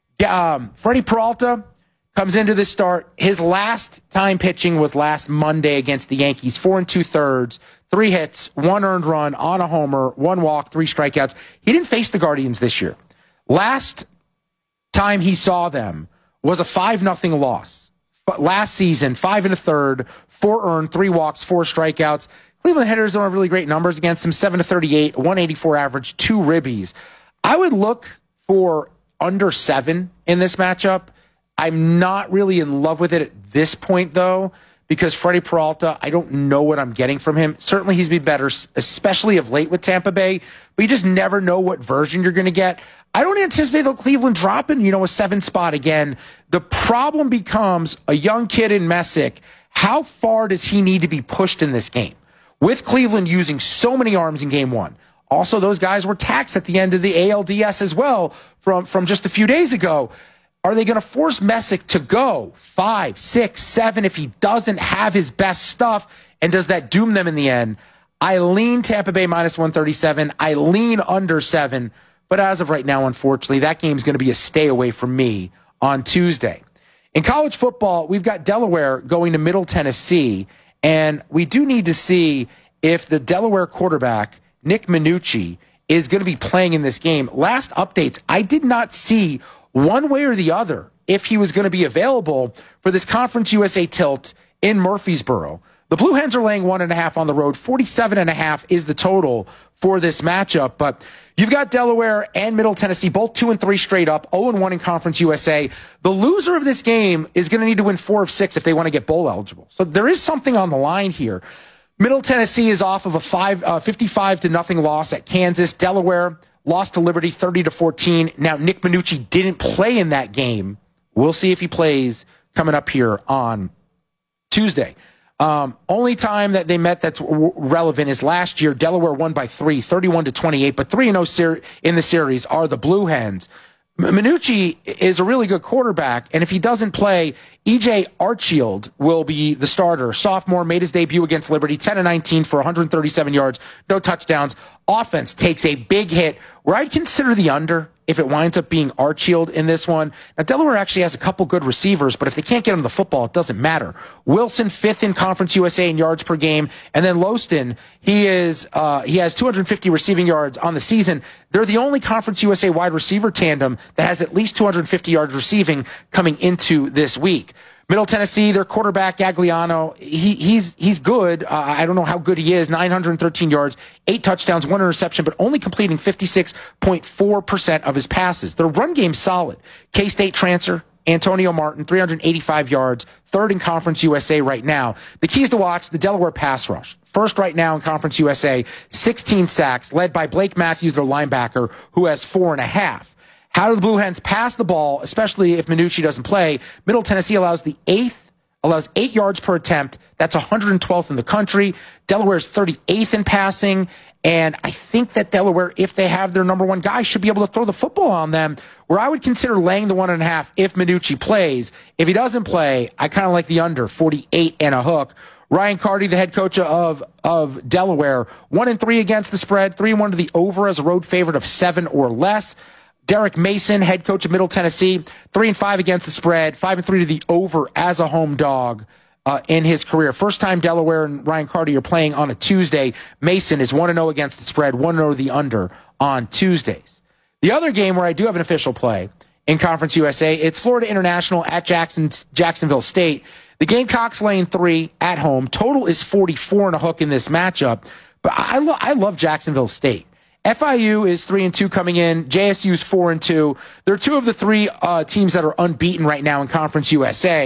Um, Freddie Peralta comes into this start. His last time pitching was last Monday against the Yankees. Four and two-thirds. Three hits, one earned run, on a homer, one walk, three strikeouts. He didn't face the Guardians this year. Last time he saw them was a five nothing loss. But last season, five and a third, four earned, three walks, four strikeouts. Cleveland hitters don't have really great numbers against him. seven to thirty-eight, one eighty-four average, two ribbies. I would look for under seven in this matchup. I'm not really in love with it at this point, though, because Freddie Peralta, I don't know what I'm getting from him. Certainly he's been better, especially of late with Tampa Bay, but you just never know what version you're going to get. I don't anticipate though Cleveland dropping, you know, a seven spot again. The problem becomes a young kid in Messick. How far does he need to be pushed in this game? With Cleveland using so many arms in game one. Also, those guys were taxed at the end of the A L D S as well from, from just a few days ago. Are they going to force Messick to go five, six, seven if he doesn't have his best stuff? And does that doom them in the end? I lean Tampa Bay minus one thirty-seven. I lean under seven. But as of right now, unfortunately, that game's going to be a stay away from me on Tuesday. In college football, we've got Delaware going to Middle Tennessee. And we do need to see if the Delaware quarterback, Nick Minucci, is going to be playing in this game. Last updates, I did not see one way or the other if he was going to be available for this Conference U S A tilt in Murfreesboro. The Blue Hens are laying one and a half on the road. forty-seven and a half is the total for this matchup. But you've got Delaware and Middle Tennessee, both two and three straight up, oh and one in Conference U S A. The loser of this game is going to need to win four of six if they want to get bowl eligible. So there is something on the line here. Middle Tennessee is off of a five, uh, fifty-five to nothing loss at Kansas. Delaware lost to Liberty thirty to fourteen. Now, Nick Minucci didn't play in that game. We'll see if he plays coming up here on Tuesday. Um, only time that they met that's w- relevant is last year. Delaware won by three, thirty-one to twenty-eight, but three and oh ser- in the series are the Blue Hens. Minucci is a really good quarterback, and if he doesn't play, E J Archield will be the starter. Sophomore made his debut against Liberty, ten and nineteen for one hundred thirty-seven yards, no touchdowns. Offense takes a big hit, where I'd consider the under if it winds up being Archield in this one. Now, Delaware actually has a couple good receivers, but if they can't get him the football, it doesn't matter. Wilson, fifth in Conference U S A in yards per game, and then Loston, he is uh, he has two hundred fifty receiving yards on the season. They're the only Conference U S A wide receiver tandem that has at least two hundred fifty yards receiving coming into this week. Middle Tennessee, their quarterback, Gagliano, he, he's he's good. Uh, I don't know how good he is. nine hundred thirteen yards, eight touchdowns, one interception, but only completing fifty-six point four percent of his passes. Their run game's solid. K-State transfer, Antonio Martin, three hundred eighty-five yards, third in Conference U S A right now. The keys to watch, the Delaware pass rush. First right now in Conference U S A, sixteen sacks, led by Blake Matthews, their linebacker, who has four and a half. How do the Blue Hens pass the ball, especially if Minucci doesn't play? Middle Tennessee allows the eighth, allows eight yards per attempt. That's one hundred twelfth in the country. Delaware's thirty-eighth in passing. And I think that Delaware, if they have their number one guy, should be able to throw the football on them, where I would consider laying the one and a half if Minucci plays. If he doesn't play, I kind of like the under, forty-eight and a hook. Ryan Carty, the head coach of, of Delaware, one and three against the spread, three and one to the over as a road favorite of seven or less. Derek Mason, head coach of Middle Tennessee, three and five against the spread, five and three to the over as a home dog uh, in his career. First time Delaware and Ryan Carty are playing on a Tuesday. Mason is one and oh against the spread, one and oh to the under on Tuesdays. The other game where I do have an official play in Conference U S A, it's Florida International at Jackson, Jacksonville State. The Gamecocks laying three at home. Total is forty-four and a hook in this matchup. But I, lo- I love Jacksonville State. F I U is three and two coming in. J S U is four and two. They're two of the three uh, teams that are unbeaten right now in Conference U S A.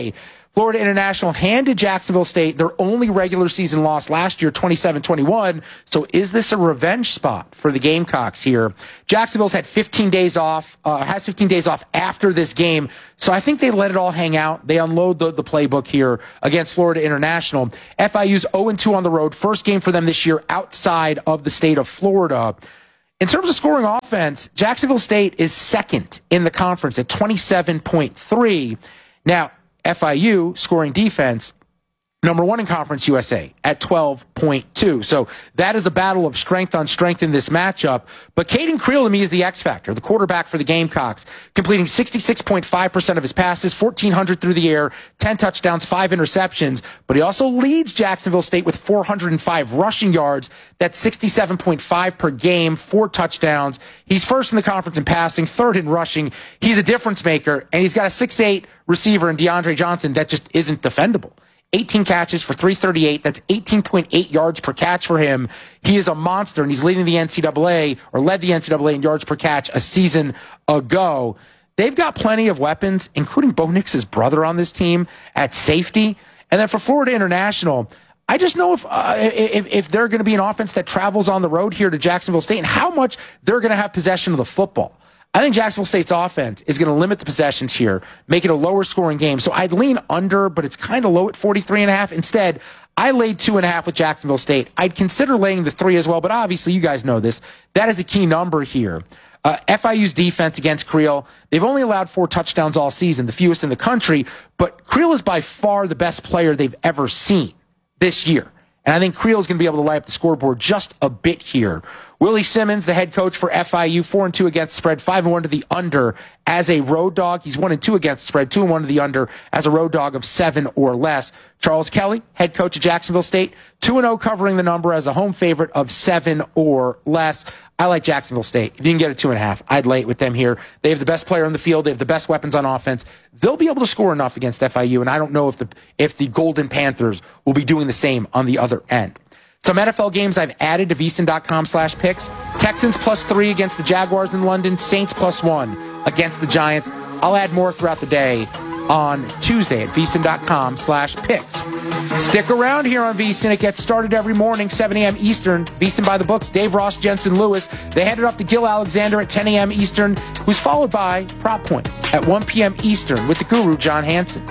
Florida International handed Jacksonville State their only regular season loss last year, twenty-seven twenty-one. So is this a revenge spot for the Gamecocks here? Jacksonville's had fifteen days off, uh, has fifteen days off after this game. So I think they let it all hang out. They unload the, the playbook here against Florida International. F I U's oh and two on the road. First game for them this year outside of the state of Florida. In terms of scoring offense, Jacksonville State is second in the conference at twenty-seven point three. Now, F I U scoring defense, number one in Conference U S A at twelve point two. So that is a battle of strength on strength in this matchup. But Caden Creel to me is the X factor, the quarterback for the Gamecocks, completing sixty-six point five percent of his passes, fourteen hundred through the air, ten touchdowns, five interceptions. But he also leads Jacksonville State with four hundred five rushing yards. That's sixty-seven point five per game, four touchdowns. He's first in the conference in passing, third in rushing. He's a difference maker, and he's got a six eight receiver in DeAndre Johnson that just isn't defendable. eighteen catches for three thirty-eight. That's eighteen point eight yards per catch for him. He is a monster, and he's leading the N C double A, or led the N C double A in yards per catch a season ago. They've got plenty of weapons, including Bo Nix's brother on this team at safety. And then for Florida International, I just know if, uh, if, if they're going to be an offense that travels on the road here to Jacksonville State and how much they're going to have possession of the football. I think Jacksonville State's offense is going to limit the possessions here, make it a lower scoring game. So I'd lean under, but it's kind of low at forty-three and a half. Instead, I laid two and a half with Jacksonville State. I'd consider laying the three as well, but obviously you guys know this. That is a key number here. Uh, F I U's defense against Creel, they've only allowed four touchdowns all season, the fewest in the country, but Creel is by far the best player they've ever seen this year. And I think Creel is going to be able to light up the scoreboard just a bit here. Willie Simmons, the head coach for F I U, four and two against the spread, five and one to the under as a road dog. He's one and two against the spread, two and one to the under as a road dog of seven or less. Charles Kelly, head coach of Jacksonville State, two and oh covering the number as a home favorite of seven or less. I like Jacksonville State. If you can get a two and a half, I'd lay it with them here. They have the best player on the field. They have the best weapons on offense. They'll be able to score enough against F I U, and I don't know if the if the Golden Panthers will be doing the same on the other end. Some N F L games I've added to VSiN.com slash picks. Texans plus three against the Jaguars in London. Saints plus one against the Giants. I'll add more throughout the day on Tuesday at VSiN.com slash picks. Stick around here on VSiN. It gets started every morning, seven a.m. Eastern. VSiN by the books. Dave Ross, Jensen Lewis. They headed off to Gil Alexander at ten a.m. Eastern, who's followed by Prop Points at one p.m. Eastern with the guru, John Hansen.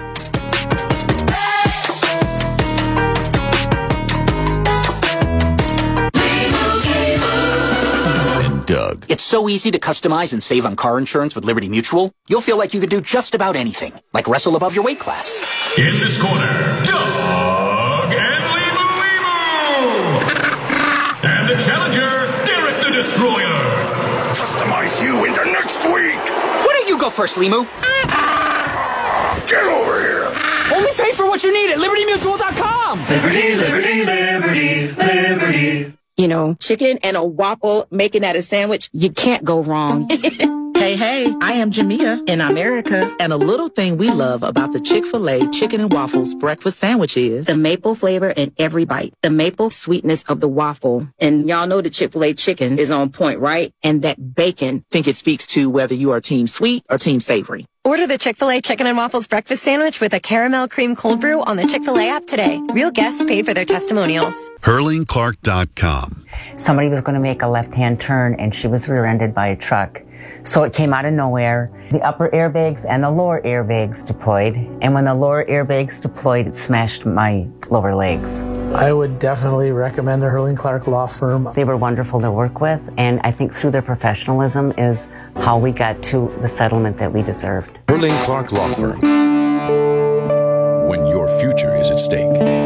Doug. It's so easy to customize and save on car insurance with Liberty Mutual. You'll feel like you could do just about anything, like wrestle above your weight class. In this corner, Doug and Limu Limu! And the challenger, Derek the Destroyer. Customize you into next week! Why don't you go first, Limu? Get over here! Only pay for what you need at Liberty Mutual dot com! Liberty, Liberty, Liberty, Liberty. You know, chicken and a waffle, making that a sandwich, you can't go wrong. Hey, hey, I am Jamia in America, and a little thing we love about the Chick-fil-A Chicken and Waffles breakfast sandwich is the maple flavor in every bite, the maple sweetness of the waffle. And y'all know the Chick-fil-A chicken is on point, right? And that bacon. Think it speaks to whether you are team sweet or team savory. Order the Chick-fil-A Chicken and Waffles breakfast sandwich with a caramel cream cold brew on the Chick-fil-A app today. Real guests paid for their testimonials. Hurling Clark dot com. Somebody was going to make a left-hand turn, and she was rear-ended by a truck. So it came out of nowhere. The upper airbags and the lower airbags deployed. And when the lower airbags deployed, it smashed my lower legs. I would definitely recommend the Hurling Clark Law Firm. They were wonderful to work with, and I think through their professionalism is how we got to the settlement that we deserved. Hurling Clark Law Firm. When your future is at stake.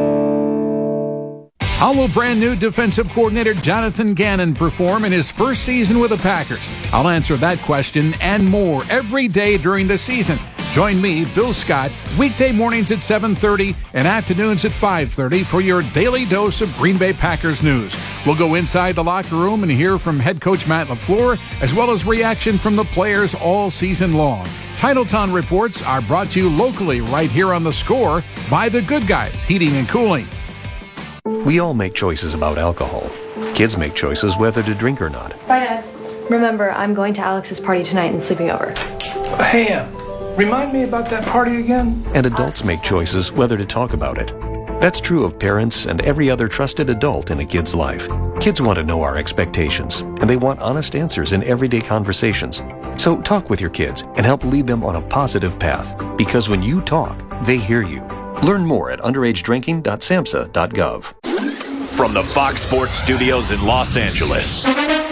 How will brand new defensive coordinator Jonathan Gannon perform in his first season with the Packers? I'll answer that question and more every day during the season. Join me, Bill Scott, weekday mornings at seven thirty and afternoons at five thirty for your daily dose of Green Bay Packers news. We'll go inside the locker room and hear from head coach Matt LaFleur, as well as reaction from the players all season long. Titletown reports are brought to you locally right here on The Score by The Good Guys Heating and Cooling. We all make choices about alcohol. Kids make choices whether to drink or not. Bye, Dad. Remember, I'm going to Alex's party tonight and sleeping over. Hey, Em. Remind me about that party again? And adults make choices whether to talk about it. That's true of parents and every other trusted adult in a kid's life. Kids want to know our expectations, and they want honest answers in everyday conversations. So talk with your kids and help lead them on a positive path, because when you talk, they hear you. Learn more at underage drinking dot samhsa dot gov. From the Fox Sports Studios in Los Angeles,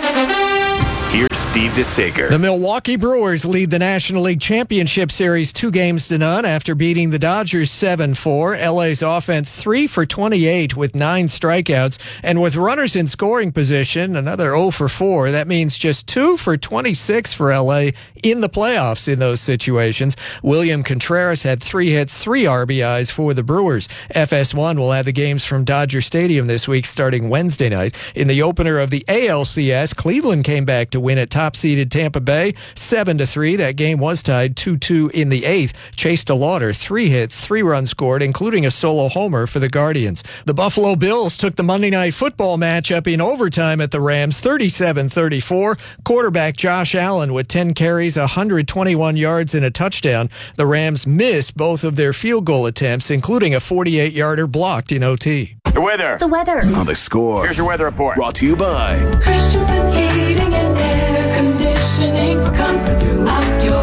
here's Steve DeSager. The Milwaukee Brewers lead the National League Championship Series two games to none after beating the Dodgers seven four. L A's offense three for twenty-eight with nine strikeouts. And with runners in scoring position, another oh for four. That means just two for twenty-six for L A in the playoffs in those situations. William Contreras had three hits, three R B Is for the Brewers. F S one will have the games from Dodger Stadium this week starting Wednesday night. In the opener of the A L C S, Cleveland came back to win at top-seeded Tampa Bay seven to three. That game was tied two two in the eighth. Chase DeLauder, three hits, three runs scored, including a solo homer for the Guardians. The Buffalo Bills took the Monday Night Football matchup in overtime at the Rams, thirty-seven thirty-four. Quarterback Josh Allen with ten carries, one hundred twenty-one yards, and a touchdown. The Rams missed both of their field goal attempts, including a forty-eight-yarder blocked in O T. The weather. The weather. On The Score. Here's your weather report. Brought to you by Christensen Heating and Air Conditioning for comfort throughout your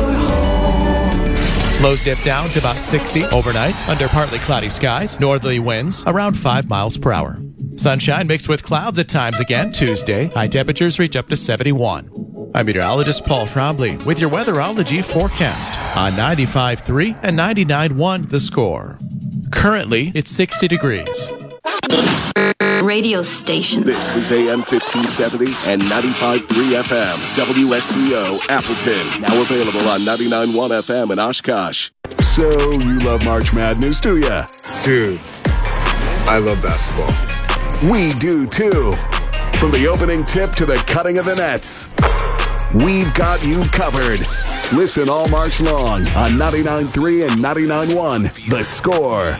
home. Lows dip down to about sixty overnight under partly cloudy skies. Northerly winds around five miles per hour. Sunshine mixed with clouds at times again Tuesday. High temperatures reach up to seventy-one. I'm meteorologist Paul Frombly with your weatherology forecast on ninety-five point three and ninety-nine point one The Score. Currently, it's sixty degrees. Radio station. This is A M fifteen seventy and ninety-five point three F M. W S C O Appleton. Now available on ninety-nine point one F M in Oshkosh. So, you love March Madness, do ya? Dude, I love basketball. We do too. From the opening tip to the cutting of the nets, we've got you covered. Listen all March long on ninety-nine point three and ninety-nine point one The Score.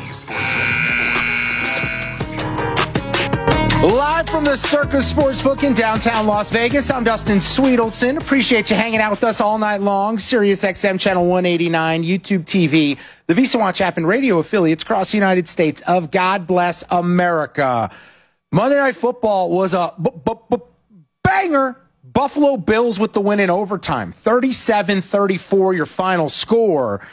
Live from the Circus Sportsbook in downtown Las Vegas, I'm Dustin Sweetelson. Appreciate you hanging out with us all night long. Sirius X M Channel one eighty-nine, YouTube T V, the Visa Watch app, and radio affiliates across the United States of God Bless America. Monday Night Football was a b- b- b- banger. Buffalo Bills with the win in overtime. thirty-seven thirty-four, your final score.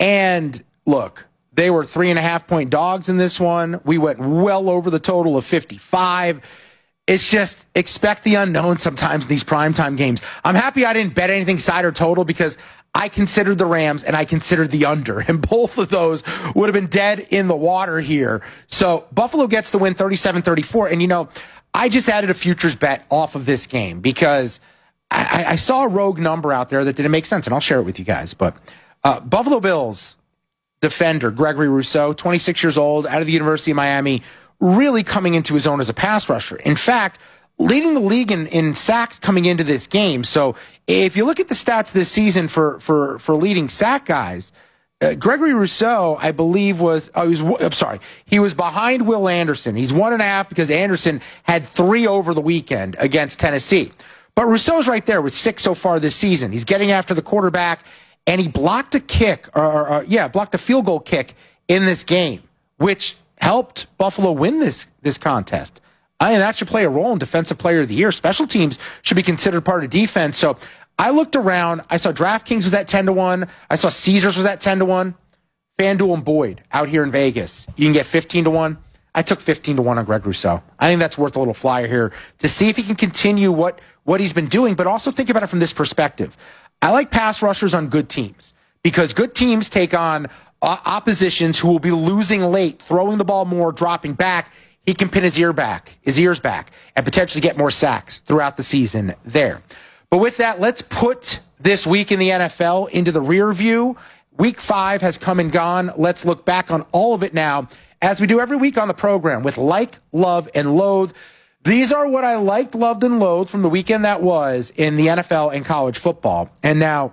And look, they were three and a half point dogs in this one. We went well over the total of fifty-five. It's just expect the unknown sometimes in these primetime games. I'm happy I didn't bet anything side or total because I considered the Rams and I considered the under, and both of those would have been dead in the water here. So Buffalo gets the win thirty-seven thirty-four. And, you know, I just added a futures bet off of this game because I, I saw a rogue number out there that didn't make sense, and I'll share it with you guys. But uh, Buffalo Bills defender Gregory Rousseau, twenty-six years old, out of the University of Miami, really coming into his own as a pass rusher. In fact, leading the league in, in sacks coming into this game. So if you look at the stats this season for for for leading sack guys, uh, Gregory Rousseau, I believe, was oh, he was I'm sorry, he was behind Will Anderson. He's one and a half because Anderson had three over the weekend against Tennessee. But Rousseau's right there with six so far this season. He's getting after the quarterback. And he blocked a kick, or, or, or yeah, blocked a field goal kick in this game, which helped Buffalo win this this contest. I mean, that should play a role in Defensive Player of the Year. Special teams should be considered part of defense. So I looked around. I saw DraftKings was at ten to one. I saw Caesars was at ten to one. FanDuel and Boyd out here in Vegas, you can get fifteen to one. I took fifteen to one on Greg Rousseau. I think that's worth a little flyer here to see if he can continue what, what he's been doing, but also think about it from this perspective. I like pass rushers on good teams because good teams take on uh, oppositions who will be losing late, throwing the ball more, dropping back. He can pin his ear back, his ears back, and potentially get more sacks throughout the season there. But with that, let's put this week in the N F L into the rear view. Week five has come and gone. Let's look back on all of it now, as we do every week on the program with Like, Love, and Loathe. These are what I liked, loved, and loathed from the weekend that was in the N F L and college football. And now,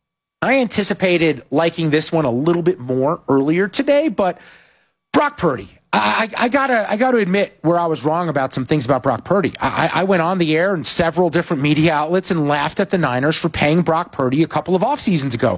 I anticipated liking this one a little bit more earlier today, but Brock Purdy. I, I, I gotta, I gotta admit where I was wrong about some things about Brock Purdy. I, I went on the air in several different media outlets and laughed at the Niners for paying Brock Purdy a couple of off seasons ago.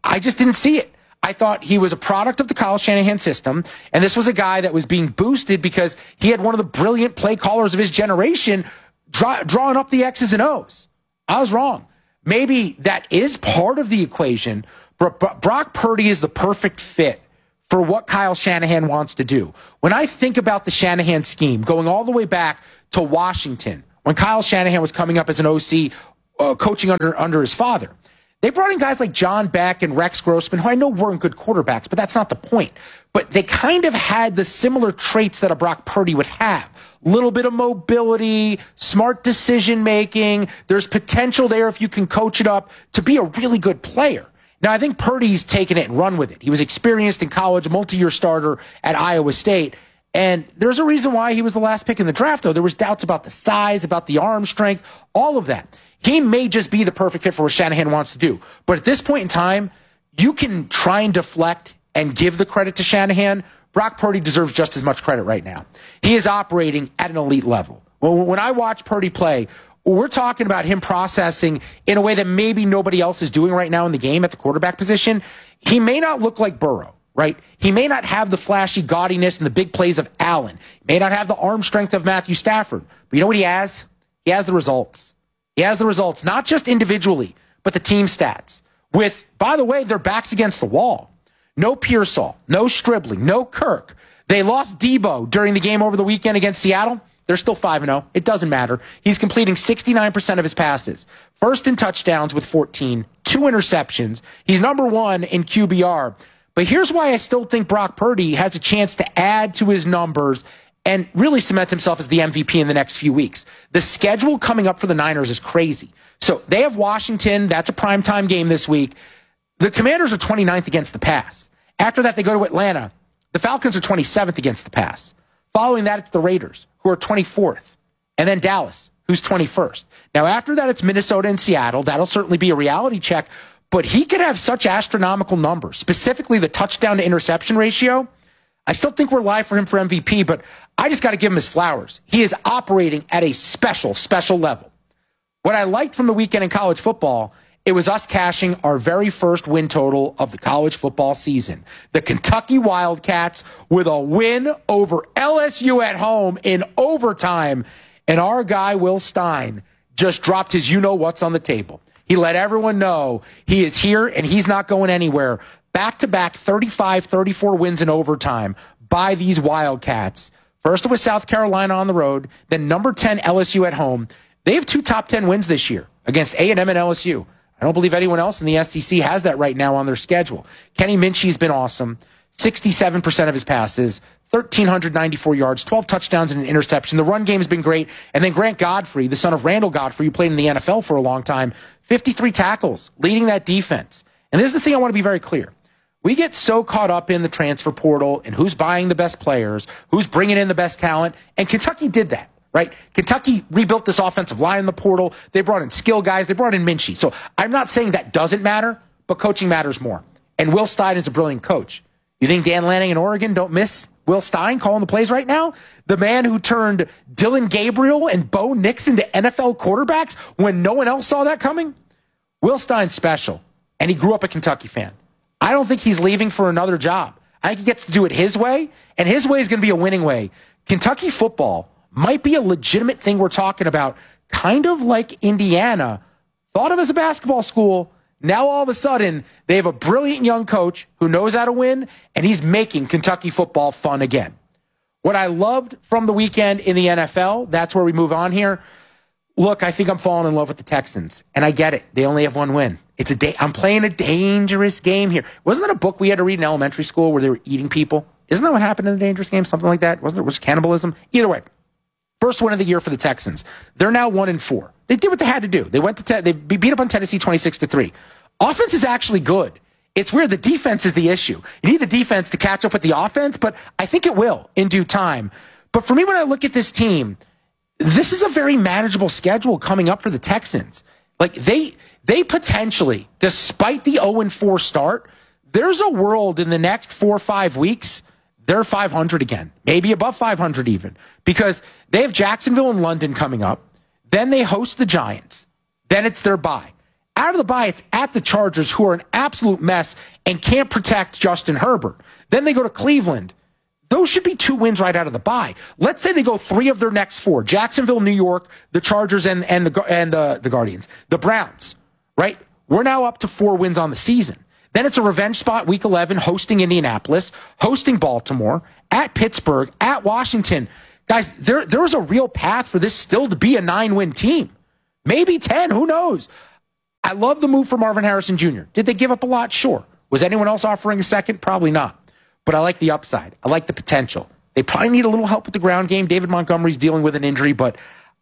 I just didn't see it. I thought he was a product of the Kyle Shanahan system, and this was a guy that was being boosted because he had one of the brilliant play callers of his generation draw, drawing up the X's and O's. I was wrong. Maybe that is part of the equation, but Brock Purdy is the perfect fit for what Kyle Shanahan wants to do. When I think about the Shanahan scheme, going all the way back to Washington, when Kyle Shanahan was coming up as an O C, uh, coaching under under his father, they brought in guys like John Beck and Rex Grossman, who I know weren't good quarterbacks, but that's not the point. But they kind of had the similar traits that a Brock Purdy would have. Little bit of mobility, smart decision-making. There's potential there if you can coach it up to be a really good player. Now, I think Purdy's taken it and run with it. He was experienced in college, multi-year starter at Iowa State. And there's a reason why he was the last pick in the draft, though. There was doubts about the size, about the arm strength, all of that. He may just be the perfect fit for what Shanahan wants to do. But at this point in time, you can try and deflect and give the credit to Shanahan. Brock Purdy deserves just as much credit right now. He is operating at an elite level. Well, when I watch Purdy play, we're talking about him processing in a way that maybe nobody else is doing right now in the game at the quarterback position. He may not look like Burrow, right? He may not have the flashy gaudiness and the big plays of Allen. He may not have the arm strength of Matthew Stafford. But you know what he has? He has the results. He has the results, not just individually, but the team stats. With, by the way, their backs against the wall. No Pearsall, no Stribling, no Kirk. They lost Debo during the game over the weekend against Seattle. They're still five and oh. It doesn't matter. He's completing sixty-nine percent of his passes. First in touchdowns with fourteen, two interceptions. He's number one in Q B R. But here's why I still think Brock Purdy has a chance to add to his numbers and really cement himself as the M V P in the next few weeks. The schedule coming up for the Niners is crazy. So they have Washington. That's a primetime game this week. The Commanders are twenty-ninth against the pass. After that, they go to Atlanta. The Falcons are twenty-seventh against the pass. Following that, it's the Raiders, who are twenty-fourth. And then Dallas, who's twenty-first. Now, after that, it's Minnesota and Seattle. That'll certainly be a reality check. But he could have such astronomical numbers, specifically the touchdown to interception ratio. I still think we're live for him for M V P, but I just got to give him his flowers. He is operating at a special, special level. What I liked from the weekend in college football, it was us cashing our very first win total of the college football season. The Kentucky Wildcats with a win over L S U at home in overtime. And our guy, Will Stein, just dropped his you-know-what's on the table. He let everyone know he is here and he's not going anywhere. Back-to-back thirty-five thirty-four wins in overtime by these Wildcats. First it was South Carolina on the road, then number ten L S U at home. They have two top ten wins this year against A and M and L S U. I don't believe anyone else in the S E C has that right now on their schedule. Kenny Minchie's been awesome. sixty-seven percent of his passes, one thousand three hundred ninety-four yards, twelve touchdowns and an interception. The run game has been great. And then Grant Godfrey, the son of Randall Godfrey, who played in the N F L for a long time, fifty-three tackles, leading that defense. And this is the thing I want to be very clear. We get so caught up in the transfer portal and who's buying the best players, who's bringing in the best talent, and Kentucky did that, right? Kentucky rebuilt this offensive line in the portal. They brought in skill guys. They brought in Minchie. So I'm not saying that doesn't matter, but coaching matters more. And Will Stein is a brilliant coach. You think Dan Lanning in Oregon don't miss Will Stein calling the plays right now? The man who turned Dylan Gabriel and Bo Nix into N F L quarterbacks when no one else saw that coming? Will Stein's special, and he grew up a Kentucky fan. I don't think he's leaving for another job. I think he gets to do it his way, and his way is going to be a winning way. Kentucky football might be a legitimate thing we're talking about, kind of like Indiana, thought of as a basketball school. Now all of a sudden, they have a brilliant young coach who knows how to win, and he's making Kentucky football fun again. What I loved from the weekend in the N F L, that's where we move on here. Look, I think I'm falling in love with the Texans, and I get it. They only have one win. It's a day. I'm playing a dangerous game here. Wasn't that a book we had to read in elementary school where they were eating people? Isn't that what happened in the Dangerous Game? Something like that? Wasn't it? Was cannibalism? Either way, first win of the year for the Texans. They're now one and four. They did what they had to do. They went to te- they beat up on Tennessee twenty-six to three. Offense is actually good. It's weird. The defense is the issue. You need the defense to catch up with the offense, but I think it will in due time. But for me, when I look at this team, this is a very manageable schedule coming up for the Texans. Like they they potentially, despite the oh and four start, there's a world in the next four or five weeks they're five hundred again, maybe above five hundred even, because they have Jacksonville and London coming up. Then they host the Giants. Then it's their bye. Out of the bye, it's at the Chargers, who are an absolute mess and can't protect Justin Herbert. Then they go to Cleveland. Those should be two wins right out of the bye. Let's say they go three of their next four: Jacksonville, New York, the Chargers, and and the and the, the Guardians, the Browns. Right? We're now up to four wins on the season. Then it's a revenge spot, Week eleven, hosting Indianapolis, hosting Baltimore, at Pittsburgh, at Washington. Guys, there there is a real path for this still to be a nine-win team, maybe ten. Who knows? I love the move for Marvin Harrison Junior Did they give up a lot? Sure. Was anyone else offering a second? Probably not. But I like the upside. I like the potential. They probably need a little help with the ground game. David Montgomery's dealing with an injury, but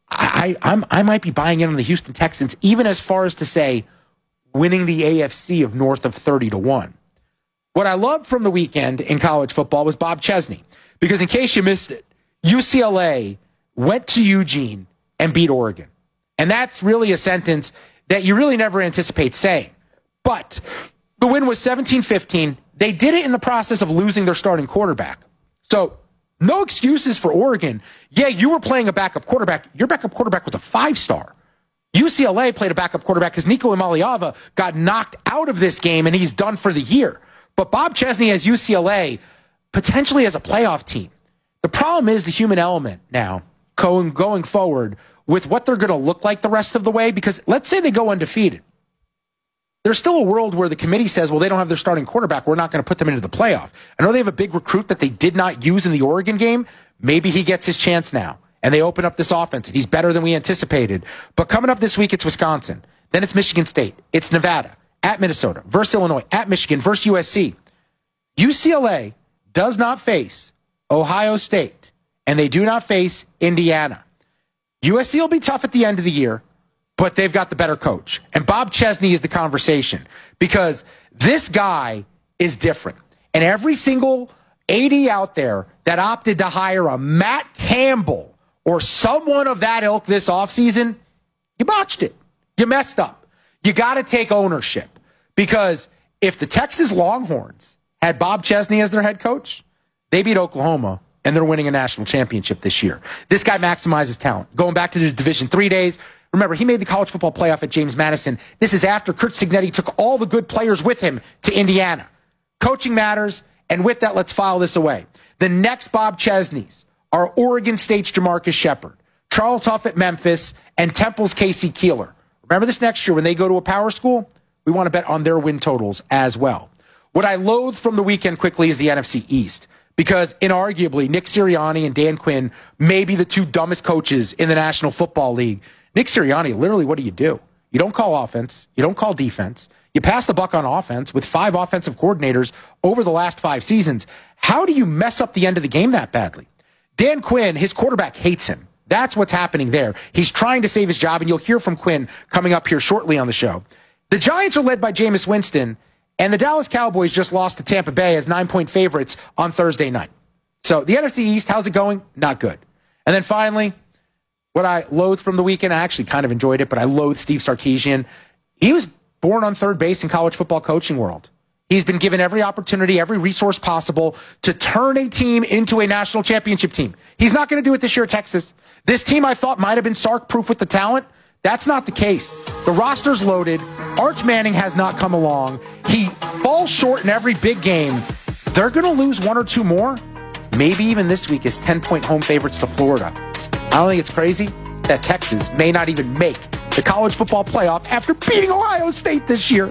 I, I, I'm, I might be buying in on the Houston Texans, even as far as to say winning the A F C of north of thirty to one. What I loved from the weekend in college football was Bob Chesney, because in case you missed it, U C L A went to Eugene and beat Oregon. And that's really a sentence that you really never anticipate saying. But the win was seventeen fifteen. They did it in the process of losing their starting quarterback. So no excuses for Oregon. Yeah, you were playing a backup quarterback. Your backup quarterback was a five-star. U C L A played a backup quarterback because Nico Imaliava got knocked out of this game, and he's done for the year. But Bob Chesney has U C L A potentially as a playoff team. The problem is the human element now going, going forward with what they're going to look like the rest of the way, because let's say they go undefeated. There's still a world where the committee says, well, they don't have their starting quarterback. We're not going to put them into the playoff. I know they have a big recruit that they did not use in the Oregon game. Maybe he gets his chance now, and they open up this offense. He's better than we anticipated. But coming up this week, it's Wisconsin. Then it's Michigan State. It's Nevada, at Minnesota, versus Illinois, at Michigan, versus U S C. U C L A does not face Ohio State, and they do not face Indiana. U S C will be tough at the end of the year, but they've got the better coach. And Bob Chesney is the conversation, because this guy is different. And every single A D out there that opted to hire a Matt Campbell or someone of that ilk this offseason, you botched it. You messed up. You got to take ownership, because if the Texas Longhorns had Bob Chesney as their head coach, they beat Oklahoma, and they're winning a national championship this year. This guy maximizes talent. Going back to the Division three days, remember, he made the college football playoff at James Madison. This is after Curt Cignetti took all the good players with him to Indiana. Coaching matters, and with that, let's file this away. The next Bob Chesneys are Oregon State's Jamarcus Shepard, Charles Huff at Memphis, and Temple's Casey Keeler. Remember this next year when they go to a power school? We want to bet on their win totals as well. What I loathe from the weekend quickly is the N F C East, because inarguably Nick Sirianni and Dan Quinn may be the two dumbest coaches in the National Football League. Nick Sirianni, literally, what do you do? You don't call offense. You don't call defense. You pass the buck on offense with five offensive coordinators over the last five seasons. How do you mess up the end of the game that badly? Dan Quinn, his quarterback hates him. That's what's happening there. He's trying to save his job, and you'll hear from Quinn coming up here shortly on the show. The Giants are led by Jameis Winston, and the Dallas Cowboys just lost to Tampa Bay as nine-point favorites on Thursday night. So the N F C East, how's it going? Not good. And then finally, what I loathed from the weekend, I actually kind of enjoyed it, but I loathed Steve Sarkisian. He was born on third base in college football coaching world. He's been given every opportunity, every resource possible to turn a team into a national championship team. He's not going to do it this year at Texas. This team I thought might have been Sark-proof with the talent. That's not the case. The roster's loaded. Arch Manning has not come along. He falls short in every big game. They're going to lose one or two more, maybe even this week as ten-point home favorites to Florida. I don't think it's crazy that Texas may not even make the college football playoff after beating Ohio State this year.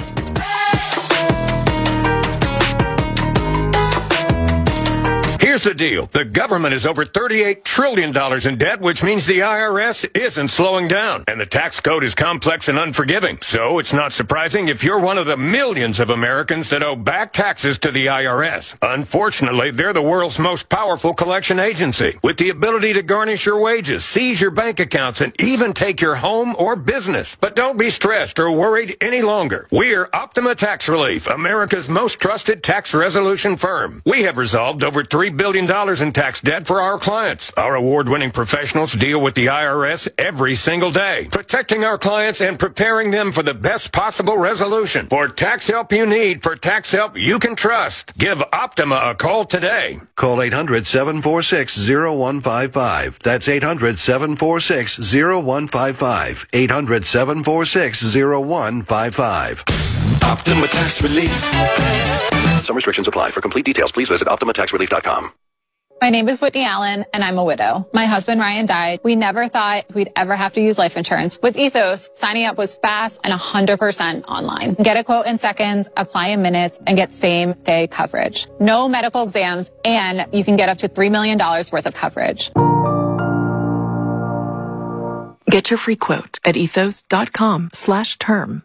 Here's the deal. The government is over thirty-eight trillion dollars in debt, which means the I R S isn't slowing down. And the tax code is complex and unforgiving. So it's not surprising if you're one of the millions of Americans that owe back taxes to the I R S. Unfortunately, they're the world's most powerful collection agency, with the ability to garnish your wages, seize your bank accounts, and even take your home or business. But don't be stressed or worried any longer. We're Optima Tax Relief, America's most trusted tax resolution firm. We have resolved over three billion billion dollars in tax debt for our clients. Our award-winning professionals deal with the I R S every single day, protecting our clients and preparing them for the best possible resolution. For tax help you need, for tax help you can trust, give Optima a call today. Call eight hundred, seven four six, zero one five five. That's eight hundred, seven four six, zero one five five. eight hundred, seven four six, zero one five five. Optima Tax Relief. Some restrictions apply. For complete details, please visit optima tax relief dot com. My name is Whitney Allen, and I'm a widow. My husband, Ryan, died. We never thought we'd ever have to use life insurance. With Ethos, signing up was fast and one hundred percent online. Get a quote in seconds, apply in minutes, and get same-day coverage. No medical exams, and you can get up to three million dollars worth of coverage. Get your free quote at ethos.com slash term.